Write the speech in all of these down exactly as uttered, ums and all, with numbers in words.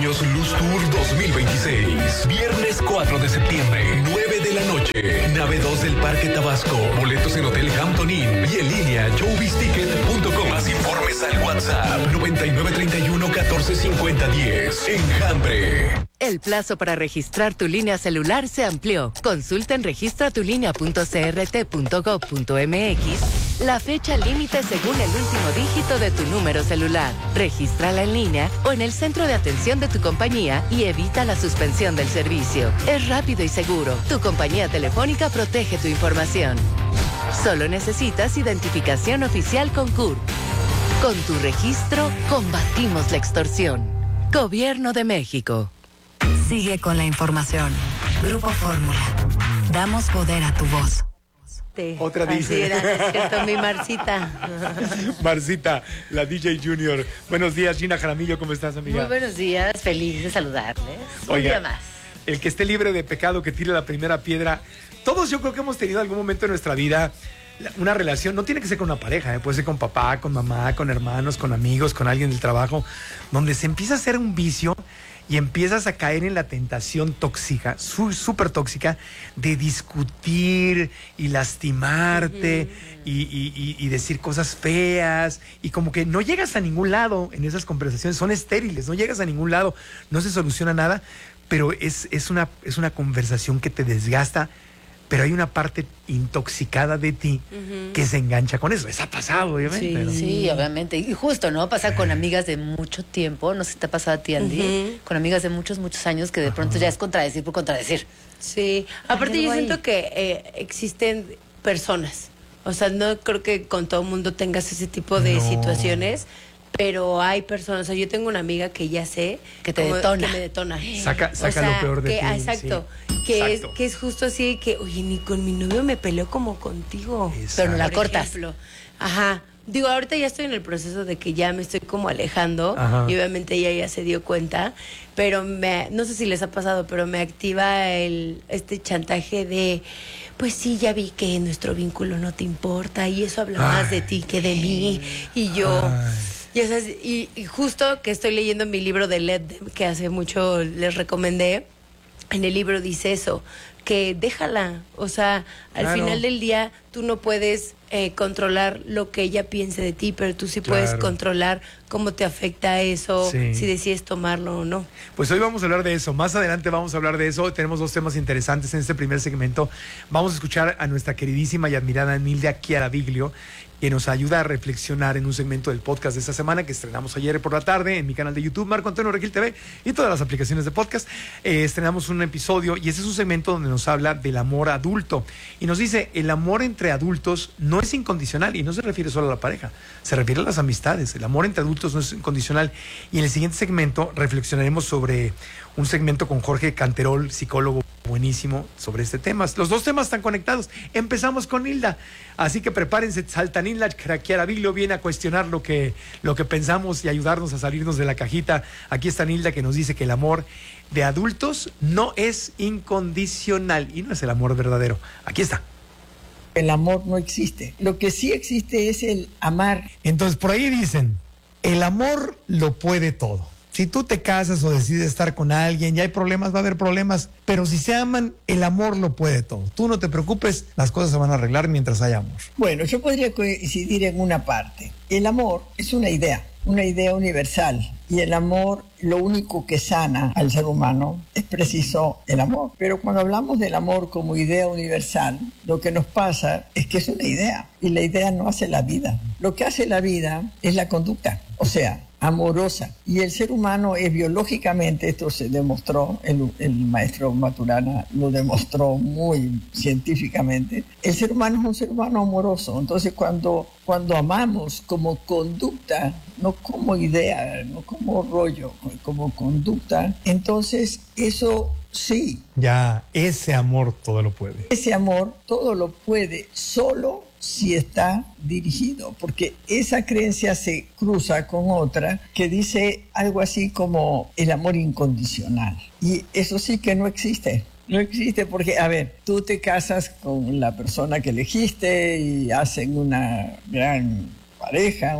Años Luz Tour dos mil veintiséis. Viernes cuatro de septiembre, nueve de la noche. Nave dos del Parque Tabasco. Boletos en Hotel Hampton Inn y en línea showbiz ticket punto com. Más informes al WhatsApp noventa y nueve treinta y uno catorce cincuenta diez. Enjambre. El plazo para registrar tu línea celular se amplió. Consulta en registra tu línea punto c r t punto gov punto m x la fecha límite según el último dígito de tu número celular. Regístrala en línea o en el centro de atención de tu compañía y evita la suspensión del servicio. Es rápido y seguro. Tu compañía telefónica protege tu información. Solo necesitas identificación oficial con C U R. Con tu registro, combatimos la extorsión. Gobierno de México. Sigue con la información. Grupo Fórmula. Damos poder a tu voz. Otra dice. Así era, es cierto, mi Marcita. Marcita, la D J Junior. Buenos días, Gina Jaramillo, ¿cómo estás, amiga? Muy buenos días, feliz de saludarles. Un Oiga, día más. El que esté libre de pecado, que tire la primera piedra. Todos yo creo que hemos tenido algún momento en nuestra vida una relación, no tiene que ser con una pareja, ¿eh? Puede ser con papá, con mamá, con hermanos, con amigos, con alguien del trabajo, donde se empieza a hacer un vicio y empiezas a caer en la tentación tóxica, súper tóxica, de discutir y lastimarte uh-huh. y, y, y decir cosas feas, y como que no llegas a ningún lado en esas conversaciones, son estériles, no llegas a ningún lado, no se soluciona nada, pero es, es, una, es una conversación que te desgasta, pero hay una parte intoxicada de ti uh-huh. que se engancha con eso. Eso ha pasado, obviamente. Sí, ¿no? sí, obviamente. Y justo, ¿no? Pasa con amigas de mucho tiempo, no sé si te ha pasado a ti, Andy, uh-huh. con amigas de muchos, muchos años que de pronto uh-huh. ya es contradecir por contradecir. Sí, aparte yo siento que eh, existen personas, o sea, no creo que con todo el mundo tengas ese tipo de no. situaciones, pero hay personas, o sea, yo tengo una amiga que ya sé que te detona, que me detona. Saca, saca o sea, lo peor de que, ti. Exacto, sí. que exacto. es que es justo así que, oye, ni con mi novio me peleo como contigo. Exacto. Pero no la cortas. Ejemplo. Ajá. Digo, ahorita ya estoy en el proceso de que ya me estoy como alejando. Ajá. Y obviamente ella ya se dio cuenta, pero me, no sé si les ha pasado, pero me activa el este chantaje de, pues sí, ya vi que nuestro vínculo no te importa y eso habla Ay. más de ti que de mí. Y yo... Ay. Y, o sea, y, y justo que estoy leyendo mi libro de Let Them, que hace mucho les recomendé, en el libro dice eso, que déjala, o sea, al claro. final del día tú no puedes eh, controlar lo que ella piense de ti, pero tú sí claro. puedes controlar cómo te afecta eso, sí. si decides tomarlo o no. Pues hoy vamos a hablar de eso, más adelante vamos a hablar de eso, tenemos dos temas interesantes en este primer segmento. Vamos a escuchar a nuestra queridísima y admirada Nilda Chiaraviglio, que nos ayuda a reflexionar en un segmento del podcast de esta semana que estrenamos ayer por la tarde en mi canal de YouTube, Marco Antonio Regil T V, y todas las aplicaciones de podcast. Eh, estrenamos un episodio y ese es un segmento donde nos habla del amor adulto y nos dice, el amor entre adultos no es incondicional y no se refiere solo a la pareja, se refiere a las amistades. El amor entre adultos no es incondicional, y en el siguiente segmento reflexionaremos sobre un segmento con Jorge Canterol, psicólogo buenísimo, sobre este tema. Los dos temas están conectados. Empezamos con Nilda, así que prepárense, salta Nilda Chiaraviglio, viene a cuestionar lo que, lo que pensamos y ayudarnos a salirnos de la cajita. Aquí está Nilda, que nos dice que el amor de adultos no es incondicional y no es el amor verdadero. Aquí está. El amor no existe. Lo que sí existe es el amar. Entonces, por ahí dicen, el amor lo puede todo. Si tú te casas o decides estar con alguien, ya hay problemas, va a haber problemas, pero si se aman, el amor lo puede todo. Tú no te preocupes, las cosas se van a arreglar mientras haya amor. Bueno, yo podría coincidir en una parte. El amor es una idea, una idea universal, y el amor, lo único que sana al ser humano es preciso el amor. Pero cuando hablamos del amor como idea universal, lo que nos pasa es que es una idea, y la idea no hace la vida. Lo que hace la vida es la conducta, o sea, amorosa. Y el ser humano es biológicamente, esto se demostró, el, el maestro Maturana lo demostró muy científicamente, el ser humano es un ser humano amoroso. Entonces cuando, cuando amamos como conducta, no como idea, no como rollo, como conducta, entonces eso sí. Ya, ese amor todo lo puede. Ese amor todo lo puede, solo si está dirigido, porque esa creencia se cruza con otra que dice algo así como el amor incondicional, y eso sí que no existe. No existe porque, a ver, tú te casas con la persona que elegiste y hacen una gran pareja, un,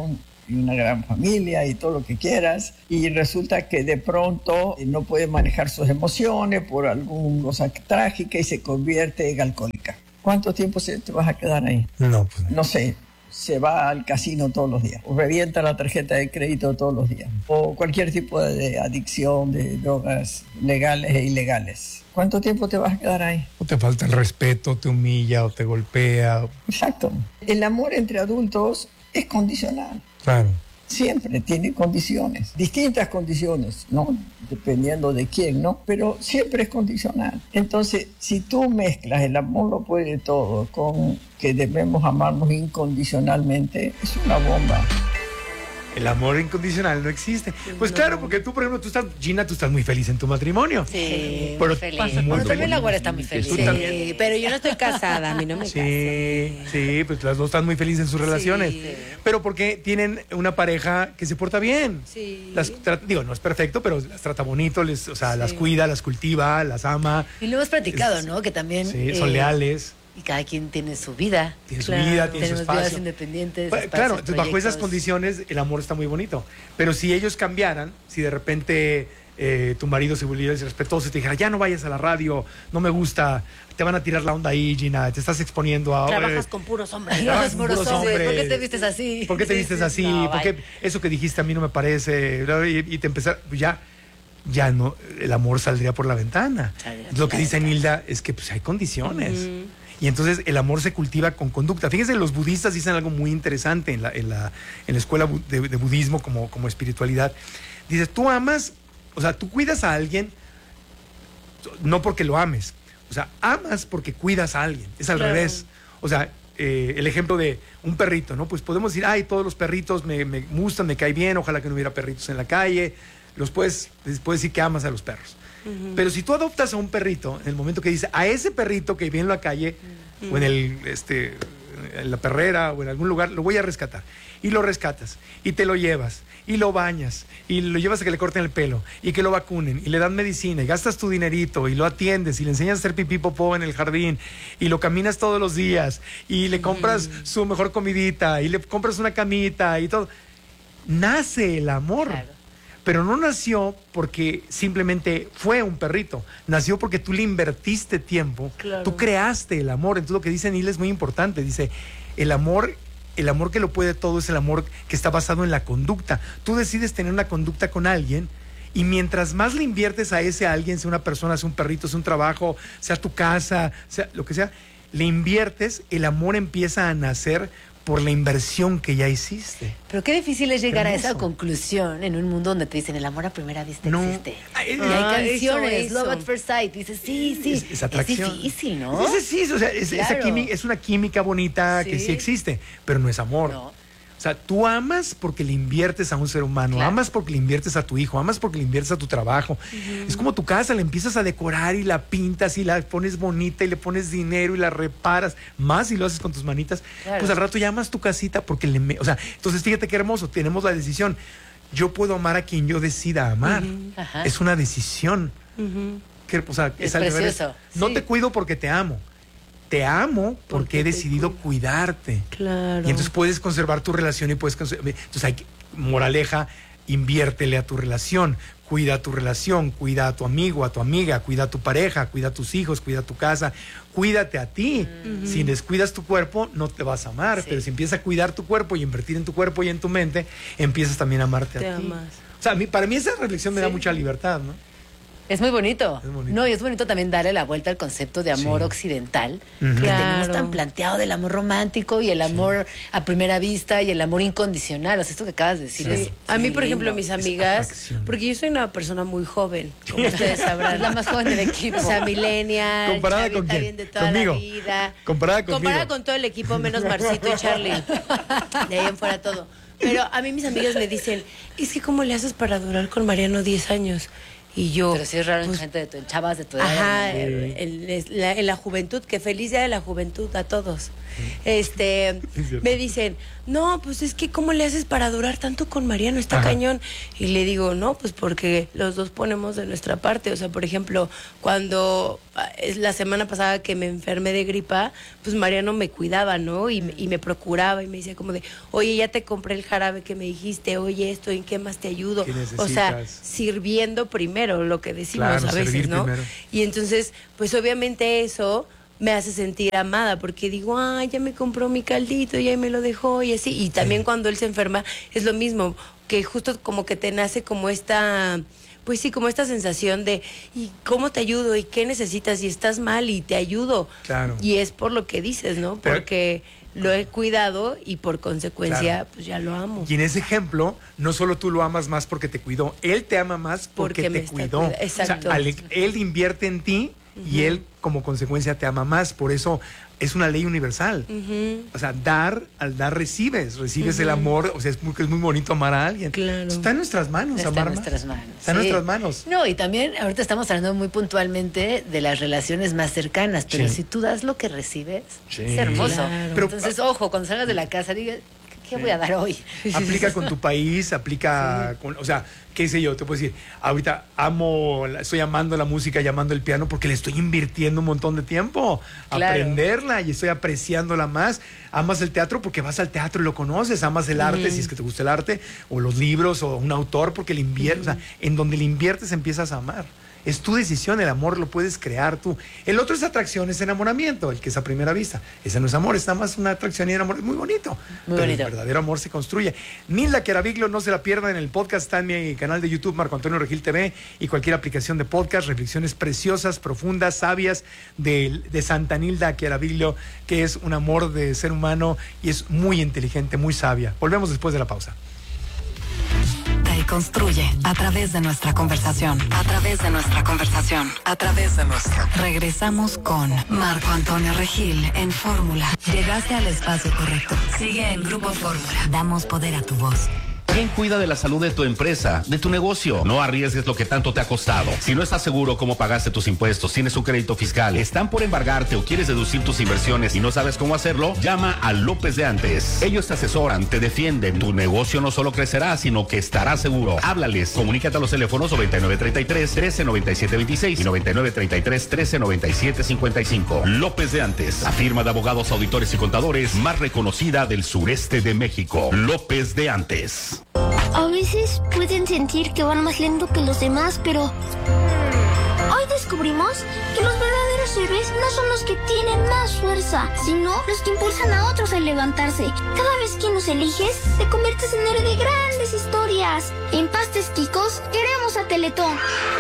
y una gran familia y todo lo que quieras, y resulta que de pronto no puede manejar sus emociones por alguna cosa trágica y se convierte en alcohólica. ¿Cuánto tiempo se te vas a quedar ahí? No, pues No sé. Se va al casino todos los días, o revienta la tarjeta de crédito todos los días, o cualquier tipo de adicción de drogas legales e ilegales. ¿Cuánto tiempo te vas a quedar ahí? o te falta el respeto, te humilla o te golpea. Exacto. El amor entre adultos es condicional. Claro. Siempre tiene condiciones, distintas condiciones, ¿no? Dependiendo de quién, ¿no? Pero siempre es condicional. Entonces, si tú mezclas el amor lo puede todo con que debemos amarnos incondicionalmente, es una bomba. El amor incondicional no existe. Pues No. claro, porque tú, por ejemplo, tú estás, Gina, tú estás muy feliz en tu matrimonio. Sí, Pero muy feliz. pasa Bueno, cuando- también la güera está muy feliz. Tú Sí, también. pero yo no estoy casada, a mí no me Sí, casé. sí, pues las dos están muy felices en sus relaciones. Sí. Pero porque tienen una pareja que se porta bien. Sí. Las tra- digo, no es perfecto, pero las trata bonito, les, o sea, las cuida, las cultiva, las ama. Y lo hemos platicado, Es- ¿no? Que también... Sí, son eh, leales, Y cada quien tiene su vida. tiene su claro. vida, tiene su Tenemos vidas espacio. independientes. Pues, espacios, claro, entonces bajo esas proyectos. condiciones el amor está muy bonito. Pero si ellos cambiaran, si de repente eh, tu marido se volviera irrespetuoso y te dijera, ya no vayas a la radio, no me gusta, te van a tirar la onda ahí, Gina, te estás exponiendo a... Trabajas con puros hombres. Trabajas Trabajas con por puros los hombres. ¿Por qué hombres. te vistes así? ¿Por qué te vistes así? No, ¿Por qué bye. eso que dijiste a mí no me parece? Y, y te empezar, pues ya, ya no, el amor saldría por la ventana. Saldría Lo por que la dice Nilda es que pues hay condiciones. Y entonces el amor se cultiva con conducta. Fíjense, los budistas dicen algo muy interesante en la, en la, en la escuela bu- de, de budismo como, como espiritualidad. Dices, tú amas, o sea, tú cuidas a alguien no porque lo ames. O sea, amas porque cuidas a alguien. Es al Claro. revés. O sea, eh, el ejemplo de un perrito, ¿no? Pues podemos decir, ay, todos los perritos me, me gustan, me cae bien, ojalá que no hubiera perritos en la calle. Los puedes, les puedes decir que amas a los perros. Pero si tú adoptas a un perrito, en el momento que dice, a ese perrito que vive en la calle, o en el, este, en la perrera, o en algún lugar, lo voy a rescatar. Y lo rescatas, y te lo llevas, y lo bañas, y lo llevas a que le corten el pelo, y que lo vacunen, y le dan medicina, y gastas tu dinerito, y lo atiendes, y le enseñas a hacer pipí popó en el jardín, y lo caminas todos los días, y le compras su mejor comidita, y le compras una camita, y todo. Nace el amor. Claro. Pero no nació porque simplemente fue un perrito. Nació porque tú le invertiste tiempo. Claro. Tú creaste el amor. Entonces lo que dice Neil es muy importante. Dice, el amor, el amor que lo puede todo es el amor que está basado en la conducta. Tú decides tener una conducta con alguien y mientras más le inviertes a ese alguien, sea una persona, sea un perrito, sea un trabajo, sea tu casa, sea lo que sea, le inviertes, el amor empieza a nacer por la inversión que ya hiciste. Pero qué difícil es llegar a esa Hermoso. conclusión en un mundo donde te dicen el amor a primera vista No. existe. Ah, es- Y hay Ah, canciones, eso, eso. Love at First Sight. Dices, sí, sí. Es, es atracción. Es difícil, ¿no? Es, sí, o sea, es, esa Claro. química- es una química bonita que Sí. sí existe, pero no es amor. No. O sea, tú amas porque le inviertes a un ser humano, Claro. amas porque le inviertes a tu hijo, amas porque le inviertes a tu trabajo. Es como tu casa, la empiezas a decorar y la pintas y la pones bonita y le pones dinero y la reparas, más si lo haces con tus manitas, Claro. pues al rato ya amas tu casita porque le... me- o sea, entonces fíjate qué hermoso, tenemos la decisión. Yo puedo amar a quien yo decida amar. Ajá. Es una decisión. Que, o sea, Es al revés. precioso, No sí. te cuido porque te amo. Te amo porque, Porque he te decidido cuido. cuidarte. Claro. Y entonces puedes conservar tu relación y puedes conservar. Entonces hay que, moraleja, inviértele a tu relación, cuida tu relación, cuida a tu amigo, a tu amiga, cuida a tu pareja, cuida a tus hijos, cuida a tu casa, cuídate a ti. Si descuidas tu cuerpo, no te vas a amar, Sí. pero si empiezas a cuidar tu cuerpo y invertir en tu cuerpo y en tu mente, empiezas también a amarte Te a ti. amas. O sea, a mí- para mí esa reflexión me da mucha libertad, ¿no? Es muy bonito. Es bonito. No, y es bonito también darle la vuelta al concepto de amor Sí. occidental, Ujú. que Claro. tenemos tan planteado del amor romántico y el amor a primera vista y el amor incondicional. O sea, esto que acabas de decir Sí. es A mí, sí, por ejemplo, lindo. mis amigas, atracción. porque yo soy una persona muy joven, como ustedes sabrán. Es la más joven del equipo. O sea, millennial, ¿Comparada chavita con quién? bien de toda Conmigo. la vida. Comparada conmigo. Comparada con todo el equipo, menos Marcito y Charlie. De ahí en fuera todo. Pero a mí mis amigas me dicen, es que ¿cómo le haces para durar con Mariano diez años? Y yo... Pero sí es raro pues, en gente de tu, en chavas de tu edad. Ajá, ¿no? en, en la, en la juventud, que feliz día de la juventud a todos. Este, me dicen, no, pues es que ¿cómo le haces para durar tanto con Mariano? Está Ajá. cañón. Y le digo, no, pues porque los dos ponemos de nuestra parte. O sea, por ejemplo, cuando es la semana pasada que me enfermé de gripa, pues Mariano me cuidaba, ¿no? Y, y me procuraba y me decía como de, oye, ya te compré el jarabe que me dijiste, oye, esto, ¿en qué más te ayudo? O sea, sirviendo primero, lo que decimos Claro, a veces, servir ¿no? primero. Y entonces, pues obviamente eso me hace sentir amada, porque digo, ay, ya me compró mi caldito, ya me lo dejó y así. Y también sí. Cuando él se enferma es lo mismo, que justo como que te nace como esta, pues sí, como esta sensación de, ¿y cómo te ayudo? ¿Y qué necesitas? Y estás mal y te ayudo. Claro. Y es por lo que dices, ¿no? Pero, porque lo he cuidado y por consecuencia, claro, pues ya lo amo. Y en ese ejemplo, no solo tú lo amas más porque te cuidó, él te ama más porque, porque te cuidó. Exacto. O sea, al, él invierte en ti uh-huh. y él como consecuencia te ama más. Por eso es una ley universal. Uh-huh. O sea, dar, al dar recibes, recibes uh-huh. el amor. O sea, es muy, es muy bonito amar a alguien. Claro. Está en nuestras manos, Está amar en nuestras manos. Está en sí. nuestras manos. No, y también ahorita estamos hablando muy puntualmente de las relaciones más cercanas, pero sí. si tú das lo que recibes, sí. es hermoso. Claro. Pero, Entonces, ojo, cuando salgas de la casa, diga, ¿qué sí. voy a dar hoy? Aplica con tu país, aplica sí. con, o sea, qué sé yo, te puedo decir, ahorita amo, estoy amando la música y amando el piano porque le estoy invirtiendo un montón de tiempo a claro. aprenderla y estoy apreciándola más. Amas el teatro porque vas al teatro y lo conoces, amas el arte, mm. si es que te gusta el arte, o los libros, o un autor porque le inviertes, mm. o sea, en donde le inviertes empiezas a amar. Es tu decisión, el amor lo puedes crear tú. El otro es atracción, es enamoramiento, el que es a primera vista. Ese no es amor, es nada más una atracción y enamor. Es muy bonito. Muy pero bonito. El verdadero amor se construye. Nilda Chiaraviglio, no se la pierdan en el podcast, está en mi canal de YouTube, Marco Antonio Regil T V, y cualquier aplicación de podcast, reflexiones preciosas, profundas, sabias, de, de Santa Nilda Chiaraviglio, que es un amor de ser humano y es muy inteligente, muy sabia. Volvemos después de la pausa. Construye a través de nuestra conversación, a través de nuestra conversación, a través de nuestra. Regresamos con Marco Antonio Regil en Fórmula. Llegaste al espacio correcto. Sigue en Grupo Fórmula. Damos poder a tu voz. ¿Quién cuida de la salud de tu empresa, de tu negocio? No arriesgues lo que tanto te ha costado. Si no estás seguro cómo pagaste tus impuestos, tienes un crédito fiscal, están por embargarte o quieres deducir tus inversiones y no sabes cómo hacerlo, llama a López de Antes. Ellos te asesoran, te defienden. Tu negocio no solo crecerá, sino que estará seguro. Háblales. Comunícate a los teléfonos noventa y nueve treinta y tres, trece noventa y siete veintiséis y noventa y nueve treinta y tres, trece noventa y siete cincuenta y cinco. López de Antes, la firma de abogados, auditores y contadores más reconocida del sureste de México. López de Antes. A veces pueden sentir que van más lento que los demás, pero hoy descubrimos que los verdaderos héroes no son los que tienen más fuerza, sino los que impulsan a otros a levantarse. Cada vez que nos eliges, te conviertes en héroe de grandes historias. En Pastes Quicos, queremos a Teletón.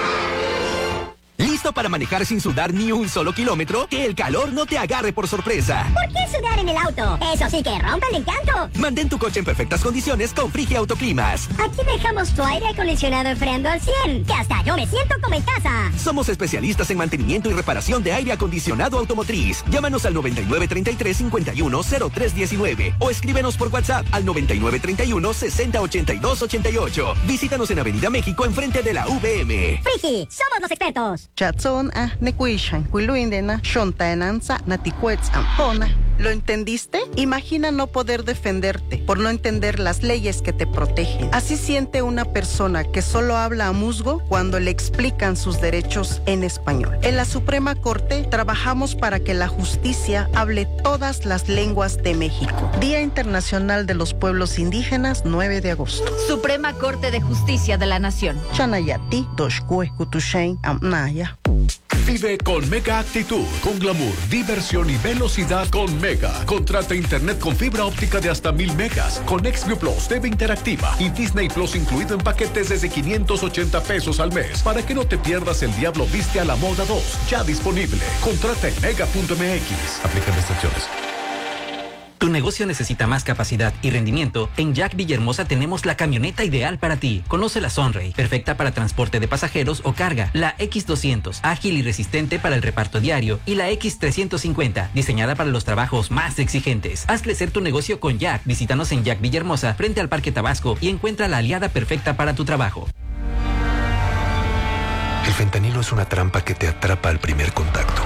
¿Listo para manejar sin sudar ni un solo kilómetro? Que el calor no te agarre por sorpresa. ¿Por qué sudar en el auto? Eso sí que rompe el encanto. Mantén tu coche en perfectas condiciones con Frigia Autoclimas. Aquí dejamos tu aire acondicionado enfriando al cien, que hasta yo me siento como en casa. Somos especialistas en mantenimiento y reparación de aire acondicionado automotriz. Llámanos al noventa y nueve treinta y tres, cincuenta y uno, cero tres diecinueve o escríbenos por WhatsApp al noventa y nueve treinta y uno, sesenta ochenta y dos ochenta y ocho. Visítanos en Avenida México enfrente de la V M. Frigi, somos los expertos. Chatson a nekuishan, huiluindena, shontaenanza, naticuetz ampona. ¿Lo entendiste? Imagina no poder defenderte por no entender las leyes que te protegen. Así siente una persona que solo habla a musgo cuando le explican sus derechos en español. En la Suprema Corte trabajamos para que la justicia hable todas las lenguas de México. Día Internacional de los Pueblos Indígenas, nueve de agosto. Suprema Corte de Justicia de la Nación. Chanayati, Doshkue, Kutushain, Amnaya. Vive con Mega Actitud, con glamour, diversión y velocidad con Mega. Contrata internet con fibra óptica de hasta mil megas, con XView Plus, T V interactiva y Disney Plus incluido en paquetes desde quinientos ochenta pesos al mes, para que no te pierdas El Diablo Viste a la Moda dos, ya disponible. Contrata en mega punto m x. Aplican restricciones. Tu negocio necesita más capacidad y rendimiento. En Jack Villahermosa tenemos la camioneta ideal para ti. Conoce la Sunray, perfecta para transporte de pasajeros o carga. La X doscientos, ágil y resistente para el reparto diario. Y la X trescientos cincuenta, diseñada para los trabajos más exigentes. Haz crecer tu negocio con Jack. Visítanos en Jack Villahermosa, frente al Parque Tabasco, y encuentra la aliada perfecta para tu trabajo. El fentanilo es una trampa que te atrapa al primer contacto.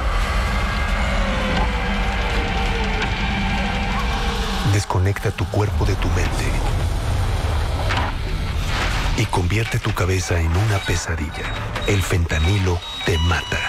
Desconecta tu cuerpo de tu mente y convierte tu cabeza en una pesadilla. El fentanilo te mata.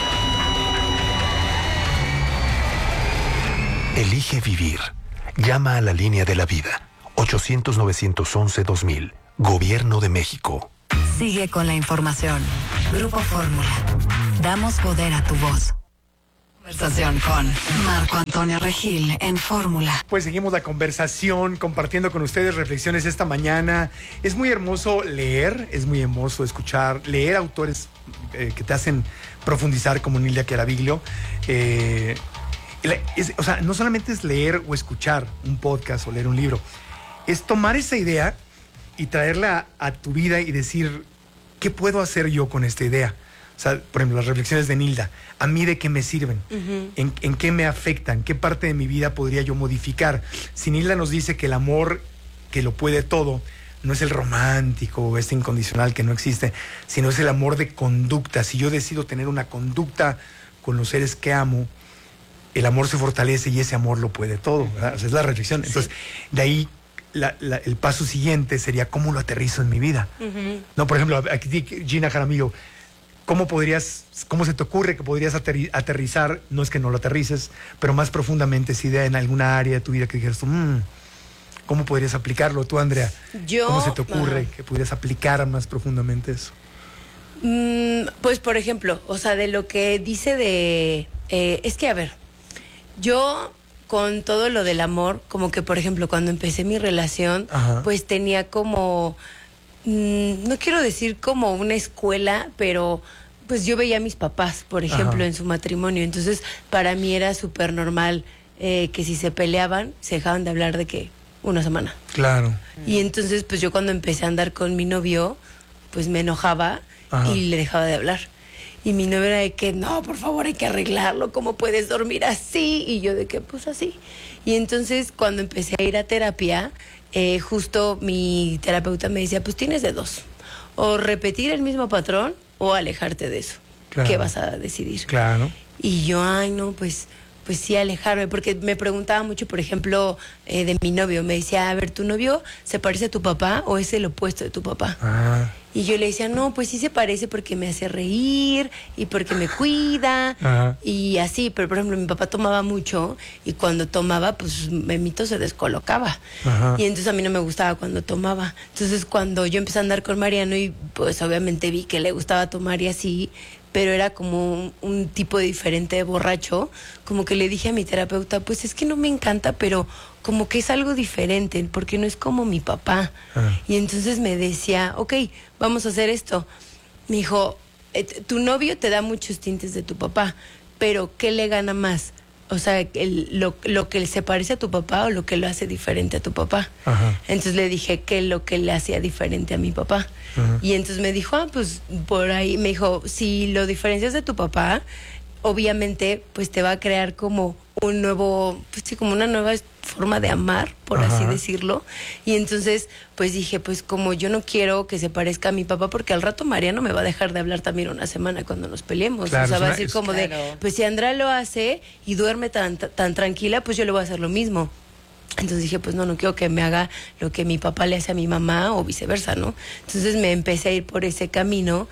Elige vivir. Llama a la línea de la vida. ochocientos, novecientos once, dos mil. Gobierno de México. Sigue con la información. Grupo Fórmula. Damos poder a tu voz. Conversación con Marco Antonio Regil en Fórmula. Pues seguimos la conversación, compartiendo con ustedes reflexiones esta mañana. Es muy hermoso leer, es muy hermoso escuchar, leer autores eh, que te hacen profundizar, como Nilda Chiaraviglio. Eh, es, o sea, no solamente es leer o escuchar un podcast o leer un libro, es tomar esa idea y traerla a, a tu vida y decir, ¿qué puedo hacer yo con esta idea? O sea, por ejemplo, las reflexiones de Nilda, ¿a mí de qué me sirven? Uh-huh. ¿En, ¿En qué me afectan? ¿Qué parte de mi vida podría yo modificar? Si Nilda nos dice que el amor, que lo puede todo, no es el romántico o este incondicional que no existe, sino es el amor de conducta. Si yo decido tener una conducta con los seres que amo, el amor se fortalece y ese amor lo puede todo, ¿verdad? O sea, es la reflexión. Sí. Entonces, de ahí La, la, el paso siguiente sería cómo lo aterrizo en mi vida. Uh-huh. No, por ejemplo, aquí Gina Jaramillo, ¿cómo podrías, cómo se te ocurre que podrías aterri- aterrizar? No es que no lo aterrices, pero más profundamente esa idea en alguna área de tu vida que dijeras tú, mmm, ¿cómo podrías aplicarlo tú, Andrea? Yo, ¿Cómo se te ocurre uh-huh. que pudieras aplicar más profundamente eso? Mm, pues, por ejemplo, o sea, de lo que dice de... Eh, es que, a ver, yo... con todo lo del amor, como que, por ejemplo, cuando empecé mi relación, Ajá. pues tenía como, mmm, no quiero decir como una escuela, pero pues yo veía a mis papás, por ejemplo, Ajá. en su matrimonio. Entonces, para mí era súper normal eh, que si se peleaban, se dejaban de hablar de que una semana. Claro. Y entonces, pues yo cuando empecé a andar con mi novio, pues me enojaba Ajá. y le dejaba de hablar. Y mi novia era de que, no, por favor, hay que arreglarlo, ¿cómo puedes dormir así? Y yo de que, pues así. Y entonces, cuando empecé a ir a terapia, eh, justo mi terapeuta me decía, pues tienes de dos. O repetir el mismo patrón o alejarte de eso. Claro. ¿Qué vas a decidir? Claro. Y yo, ay, no, pues... pues sí, alejarme, porque me preguntaba mucho, por ejemplo, eh, de mi novio. Me decía, a ver, ¿tu novio se parece a tu papá o es el opuesto de tu papá? Ah. Y yo le decía, no, pues sí se parece porque me hace reír y porque me cuida Ajá. y así. Pero, por ejemplo, mi papá tomaba mucho y cuando tomaba, pues Memito se descolocaba. Ajá. Y entonces a mí no me gustaba cuando tomaba. Entonces, cuando yo empecé a andar con Mariano y pues obviamente vi que le gustaba tomar y así... pero era como un, un tipo diferente de borracho, como que le dije a mi terapeuta, pues es que no me encanta, pero como que es algo diferente, porque no es como mi papá. Ah. Y entonces me decía, ok, vamos a hacer esto. Me dijo, tu novio te da muchos tintes de tu papá, pero ¿qué le gana más? O sea, el, lo, lo que se parece a tu papá o lo que lo hace diferente a tu papá. Ajá. Entonces le dije que lo que le hacía diferente a mi papá. Ajá. Y entonces me dijo, ah, pues por ahí, me dijo, si lo diferencias de tu papá, obviamente pues te va a crear como un nuevo, pues sí, como una nueva forma de amar, por Ajá. así decirlo. Y entonces pues dije, pues como yo no quiero que se parezca a mi papá, porque al rato Mariano me va a dejar de hablar también una semana cuando nos peleemos. Claro, o sea, va a decir como claro. de, pues si Andrea lo hace y duerme tan, tan tranquila, pues yo le voy a hacer lo mismo. Entonces dije, pues no, no quiero que me haga lo que mi papá le hace a mi mamá o viceversa, ¿no? Entonces me empecé a ir por ese camino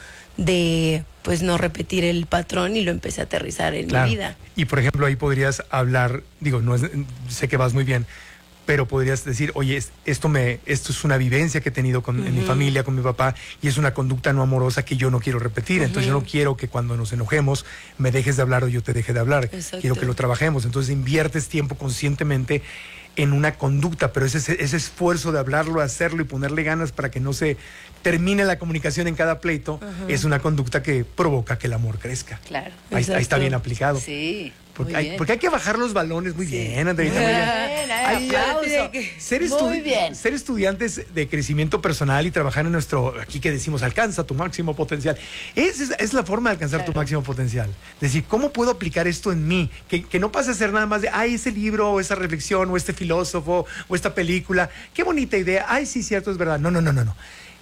de pues no repetir el patrón y lo empecé a aterrizar en claro. mi vida. Y por ejemplo ahí podrías hablar, digo, no es, sé que vas muy bien, pero podrías decir, oye, esto me, esto es una vivencia que he tenido con, uh-huh. en mi familia, con mi papá, y es una conducta no amorosa que yo no quiero repetir. Uh-huh. Entonces yo no quiero que cuando nos enojemos me dejes de hablar o yo te deje de hablar. Exacto. Quiero que lo trabajemos. Entonces inviertes tiempo conscientemente en una conducta, pero ese, ese esfuerzo de hablarlo, hacerlo y ponerle ganas para que no se termine la comunicación en cada pleito, uh-huh. es una conducta que provoca que el amor crezca. Claro. Ahí, ahí está bien aplicado. Sí. Porque hay, porque hay que bajar los balones muy sí. bien, Andreina. Muy bien. Ay, aplauso. Ser, estu muy bien. Ser estudiantes de crecimiento personal y trabajar en nuestro, aquí que decimos, alcanza tu máximo potencial. Es, es, es la forma de alcanzar claro. tu máximo potencial. Decir, ¿cómo puedo aplicar esto en mí? Que, que no pase a ser nada más de, ay, ese libro, o esa reflexión, o este filósofo, o esta película. Qué bonita idea. Ay, sí, cierto, es verdad. No, no, no, no, no.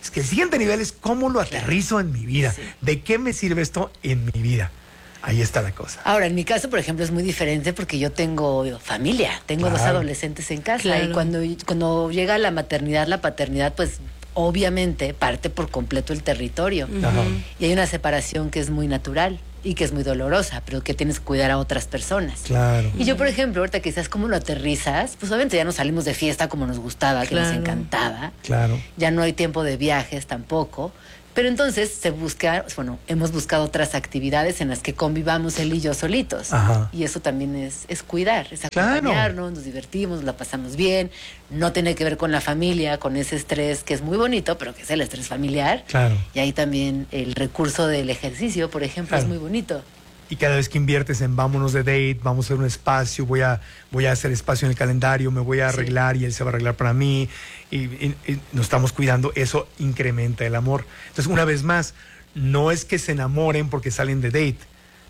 Es que el siguiente nivel es cómo lo aterrizo en mi vida. Sí. ¿De qué me sirve esto en mi vida? Ahí está la cosa. Ahora, en mi caso, por ejemplo, es muy diferente porque yo tengo familia, tengo claro. dos adolescentes en casa. Claro. Y cuando, cuando llega la maternidad, la paternidad, pues obviamente parte por completo el territorio. Uh-huh. Y hay una separación que es muy natural y que es muy dolorosa, pero que tienes que cuidar a otras personas. Claro. Y yo, por ejemplo, ahorita quizás cómo lo aterrizas, pues obviamente ya no salimos de fiesta como nos gustaba, que claro. nos encantaba. Claro. Ya no hay tiempo de viajes tampoco. Pero entonces se busca, bueno, hemos buscado otras actividades en las que convivamos él y yo solitos. Ajá. Y eso también es, es cuidar, es acompañarnos, claro. nos divertimos, nos la pasamos bien. No tiene que ver con la familia, con ese estrés que es muy bonito, pero que es el estrés familiar. Claro. Y ahí también el recurso del ejercicio, por ejemplo, claro. es muy bonito. Y cada vez que inviertes en vámonos de date, vamos a hacer un espacio, voy a, voy a hacer espacio en el calendario, me voy a arreglar sí. y él se va a arreglar para mí, y, y, y nos estamos cuidando, eso incrementa el amor. Entonces, una vez más, no es que se enamoren porque salen de date.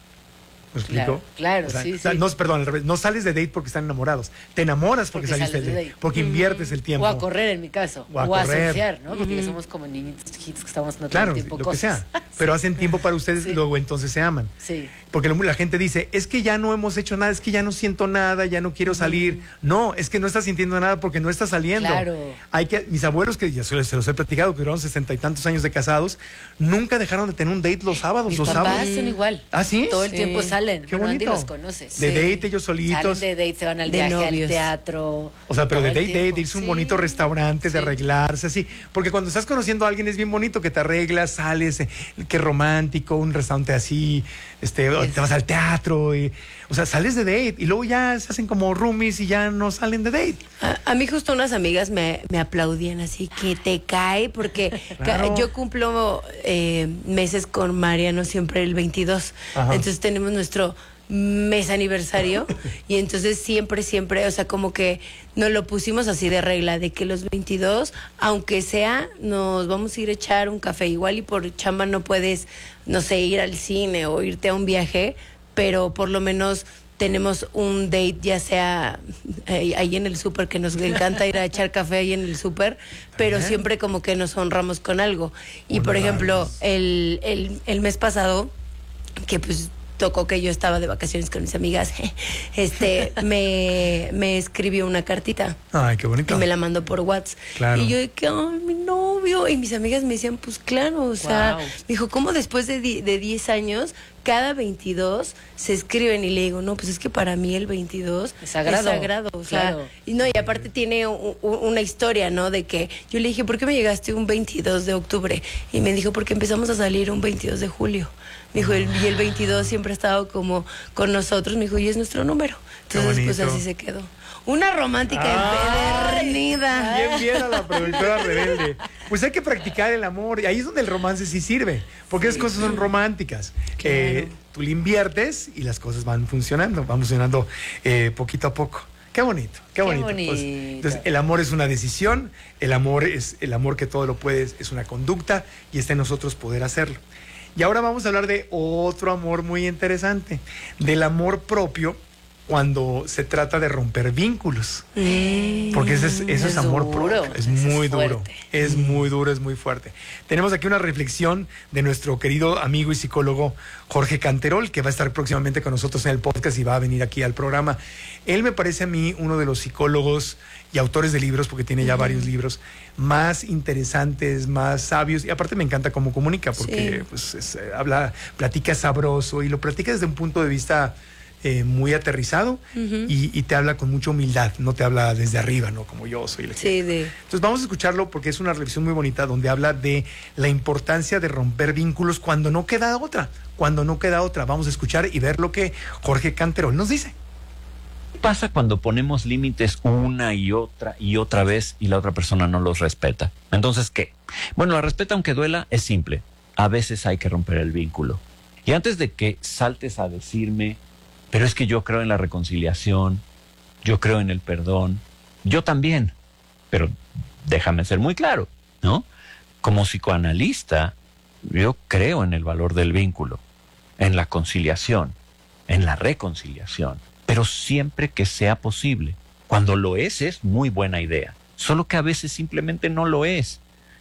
¿Me explico? Claro, claro, o sea, sí, o sea, sí. No, perdón, al revés, no sales de date porque están enamorados, te enamoras porque, porque saliste de date, date, porque mm. inviertes el tiempo. O a correr, en mi caso, o a, o a surfear, ¿no? Porque mm. somos como niñitos chiquitos que estamos haciendo claro, todo el tiempo lo cosas. que sea, pero hacen tiempo para ustedes, sí. luego entonces se aman. Sí. Porque la gente dice, es que ya no hemos hecho nada, es que ya no siento nada, ya no quiero salir. Mm. No, es que no estás sintiendo nada porque no estás saliendo. Claro. Hay que, mis abuelos, que ya se los, se los he platicado, que duraron sesenta y tantos años de casados, nunca dejaron de tener un date los sábados. Mis los papás sábados. son igual. ¿Ah, sí? Todo el sí. tiempo salen. Qué bueno, bonito. Andy los conoces. De sí. date ellos solitos. Salen de date, se van al de viaje, novios. al teatro. O sea, pero de date, tiempo. date, irse a un sí. bonito restaurante, sí. de arreglarse, así. Porque cuando estás conociendo a alguien es bien bonito que te arreglas, sales, eh, qué romántico, un restaurante así, este, es. te vas al teatro, y, o sea, sales de date y luego ya se hacen como roomies y ya no salen de date. A, a mí justo unas amigas me, me aplaudían así, que te cae, porque claro. yo cumplo eh, meses con Mariano siempre el veintidós. Ajá. Entonces tenemos nuestro mes aniversario y entonces siempre, siempre, o sea, como que nos lo pusimos así de regla, de que los veintidós, aunque sea, nos vamos a ir a echar un café, igual y por chamba no puedes, no sé, ir al cine o irte a un viaje, pero por lo menos tenemos un date, ya sea eh, ahí en el súper, que nos encanta ir a echar café ahí en el súper, pero Ajá. siempre como que nos honramos con algo. Y Una por ejemplo, el, el, el mes pasado, que pues tocó que yo estaba de vacaciones con mis amigas, este, me, me escribió una cartita. Ay, qué bonito. Y me la mandó por WhatsApp. Claro. Y yo de que, ay, mi novio. Y mis amigas me decían, pues claro, o sea, wow. me dijo, ¿cómo después de, di- de diez años, cada veintidós se escriben? Y le digo, no, pues es que para mí el veintidós es sagrado. Es sagrado, o sea, claro. y no, y aparte tiene u- u- una historia, ¿no? De que yo le dije, ¿por qué me llegaste un veintidós de octubre? Y me dijo, porque empezamos a salir un veintidós de julio. Me dijo, el, y el veintidós siempre ha estado como con nosotros. Me dijo, y es nuestro número. Entonces, pues así se quedó. Una romántica empedernida. Bien, bien a la productora rebelde. Pues hay que practicar el amor. Y ahí es donde el romance sí sirve. Porque sí. Esas cosas son románticas. Claro. Eh, tú le inviertes y las cosas van funcionando. Van funcionando eh, poquito a poco. Qué bonito, qué bonito. Qué bonito. Pues, entonces, el amor es una decisión. El amor es el amor que todo lo puede. Es una conducta. Y está en nosotros poder hacerlo. Y ahora vamos a hablar de otro amor muy interesante, del amor propio cuando se trata de romper vínculos. Mm, Porque ese es, eso es, es amor duro, propio, es muy es duro, es muy duro, es muy fuerte. Tenemos aquí una reflexión de nuestro querido amigo y psicólogo Jorge Canterol, que va a estar próximamente con nosotros en el podcast y va a venir aquí al programa. Él me parece a mí uno de los psicólogos y autores de libros, porque tiene ya uh-huh. varios libros, más interesantes, más sabios, y aparte me encanta cómo comunica, porque sí. pues es, habla, platica sabroso, y lo platica desde un punto de vista eh, muy aterrizado, uh-huh. y, y te habla con mucha humildad, no te habla desde arriba, ¿no? Como yo soy el sí, de... Entonces vamos a escucharlo porque es una reflexión muy bonita donde habla de la importancia de romper vínculos cuando no queda otra, cuando no queda otra. Vamos a escuchar y ver lo que Jorge Canterol nos dice. ¿Qué pasa cuando ponemos límites una y otra y otra vez y la otra persona no los respeta? Entonces, ¿qué? Bueno, la respeta aunque duela es simple. A veces hay que romper el vínculo. Y antes de que saltes a decirme, pero es que yo creo en la reconciliación, yo creo en el perdón, yo también, pero déjame ser muy claro, ¿no? Como psicoanalista, yo creo en el valor del vínculo, en la conciliación, en la reconciliación. Pero siempre que sea posible. Cuando lo es, es muy buena idea. Solo que a veces simplemente no lo es.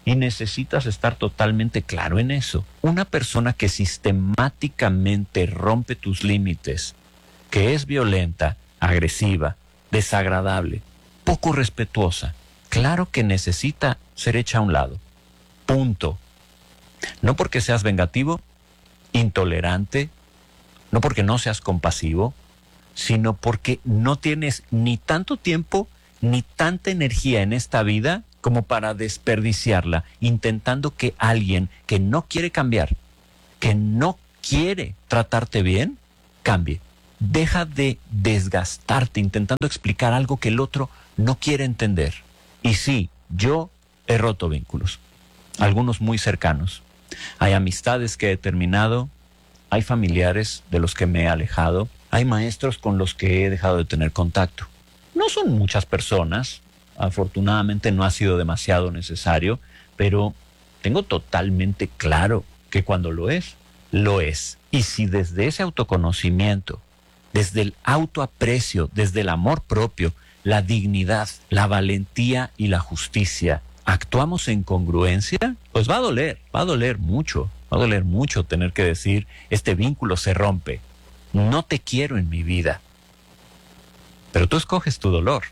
y necesitas estar totalmente claro en eso. Una persona que sistemáticamente rompe tus límites, que es violenta, agresiva, desagradable, poco respetuosa, claro que necesita ser hecha a un lado. Punto. No porque seas vengativo, intolerante, no porque no seas compasivo, sino porque no tienes ni tanto tiempo ni tanta energía en esta vida como para desperdiciarla intentando que alguien que no quiere cambiar, que no quiere tratarte bien, cambie. Deja de desgastarte intentando explicar algo que el otro no quiere entender. Y sí, yo he roto vínculos, algunos muy cercanos. Hay amistades que he terminado, hay familiares de los que me he alejado, hay maestros con los que he dejado de tener contacto. No son muchas personas, afortunadamente no ha sido demasiado necesario, pero tengo totalmente claro que cuando lo es, lo es. Y si desde ese autoconocimiento, desde el autoaprecio, desde el amor propio, la dignidad, la valentía y la justicia, actuamos en congruencia, pues va a doler, va a doler mucho, va a doler mucho tener que decir, este vínculo se rompe, no te quiero en mi vida. Pero tú escoges tu dolor.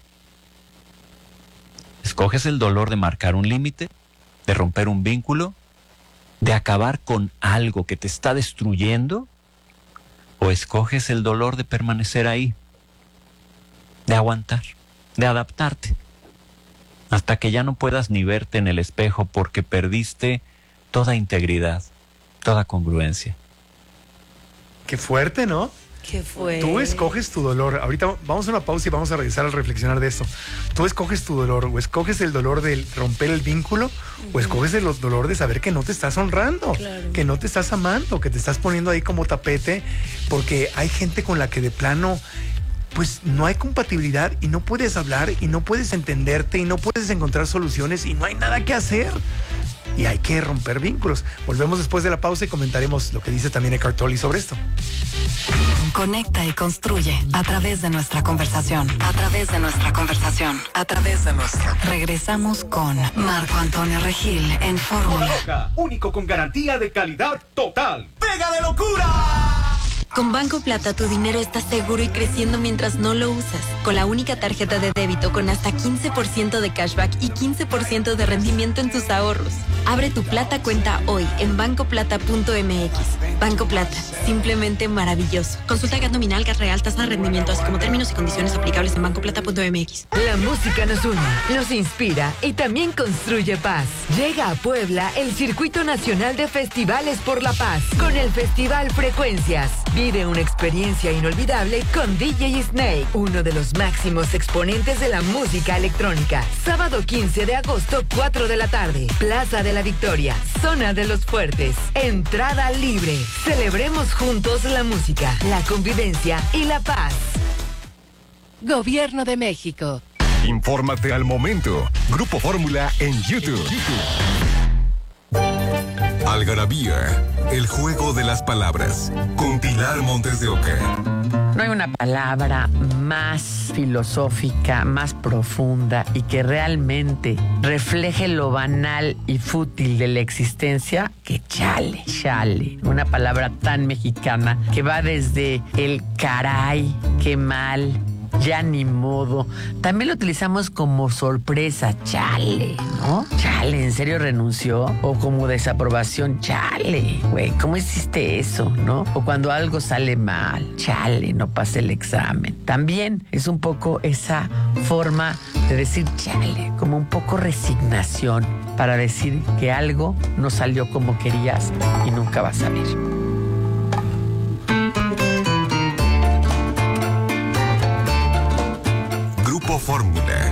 ¿Escoges el dolor de marcar un límite, de romper un vínculo, de acabar con algo que te está destruyendo? ¿O escoges el dolor de permanecer ahí, de aguantar, de adaptarte, hasta que ya no puedas ni verte en el espejo porque perdiste toda integridad, toda congruencia? Qué fuerte, ¿no? ¿Qué fue? Tú escoges tu dolor. Ahorita vamos a una pausa y vamos a regresar a reflexionar de esto. Tú escoges tu dolor, o escoges el dolor de romper el vínculo, uh-huh. o escoges el dolor de saber que no te estás honrando, claro. que no te estás amando, que te estás poniendo ahí como tapete, porque hay gente con la que de plano, pues no hay compatibilidad y no puedes hablar y no puedes entenderte y no puedes encontrar soluciones y no hay nada que hacer. Y hay que romper vínculos. Volvemos después de la pausa y comentaremos lo que dice también Eckhart Tolle sobre esto. Conecta y construye a través de nuestra conversación. A través de nuestra conversación. A través de nuestra. Regresamos con Marco Antonio Regil en Fórmula. Único con garantía de calidad total. ¡Pega de locura! Con Banco Plata tu dinero está seguro y creciendo mientras no lo usas. Con la única tarjeta de débito con hasta quince por ciento de cashback y quince por ciento de rendimiento en tus ahorros. Abre tu Plata cuenta hoy en banco plata punto m x. Banco Plata, simplemente maravilloso. Consulta gas nominal, gas real, tasa de rendimiento, así como términos y condiciones aplicables en banco plata punto m x. La música nos une, nos inspira y también construye paz. Llega a Puebla el Circuito Nacional de Festivales por la Paz con el Festival Frecuencias. Vive una experiencia inolvidable con D J Snake, uno de los máximos exponentes de la música electrónica. Sábado quince de agosto, cuatro de la tarde. Plaza de la Victoria, Zona de los Fuertes. Entrada libre. Celebremos juntos la música, la convivencia y la paz. Gobierno de México. Infórmate al momento. Grupo Fórmula en YouTube. Algarabía, el juego de las palabras. Con Pilar Montes de Oca. No hay una palabra más filosófica, más profunda y que realmente refleje lo banal y fútil de la existencia que chale, chale. Una palabra tan mexicana que va desde el caray, qué mal, ya ni modo. También lo utilizamos como sorpresa, chale, ¿no? Chale, ¿en serio renunció? O como desaprobación, chale, güey, ¿cómo hiciste eso, no? O cuando algo sale mal, chale, no pasé el examen. También es un poco esa forma de decir chale, como un poco resignación para decir que algo no salió como querías y nunca va a salir. Fórmula.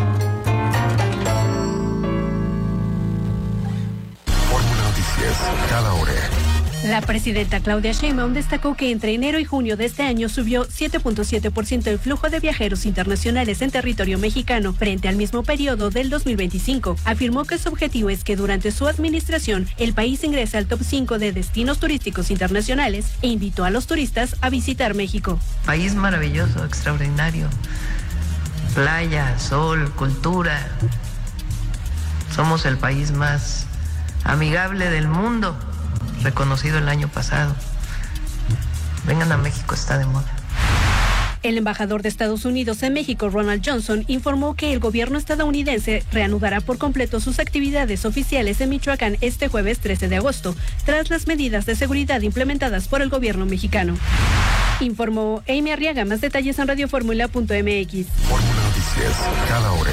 Fórmula Noticias, cada hora. La presidenta Claudia Sheinbaum destacó que entre enero y junio de este año subió siete punto siete por ciento el flujo de viajeros internacionales en territorio mexicano frente al mismo periodo del dos mil veinticinco. Afirmó que su objetivo es que durante su administración el país ingrese al top cinco de destinos turísticos internacionales e invitó a los turistas a visitar México. País maravilloso, extraordinario. Playa, sol, cultura. Somos el país más amigable del mundo, reconocido el año pasado. Vengan a México, está de moda. El embajador de Estados Unidos en México, Ronald Johnson, informó que el gobierno estadounidense reanudará por completo sus actividades oficiales en Michoacán este jueves trece de agosto, tras las medidas de seguridad implementadas por el gobierno mexicano. Informó Amy Arriaga. Más detalles en radioformula punto m x. Fórmula Noticias, cada hora.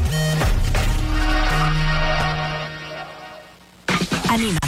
Anímate.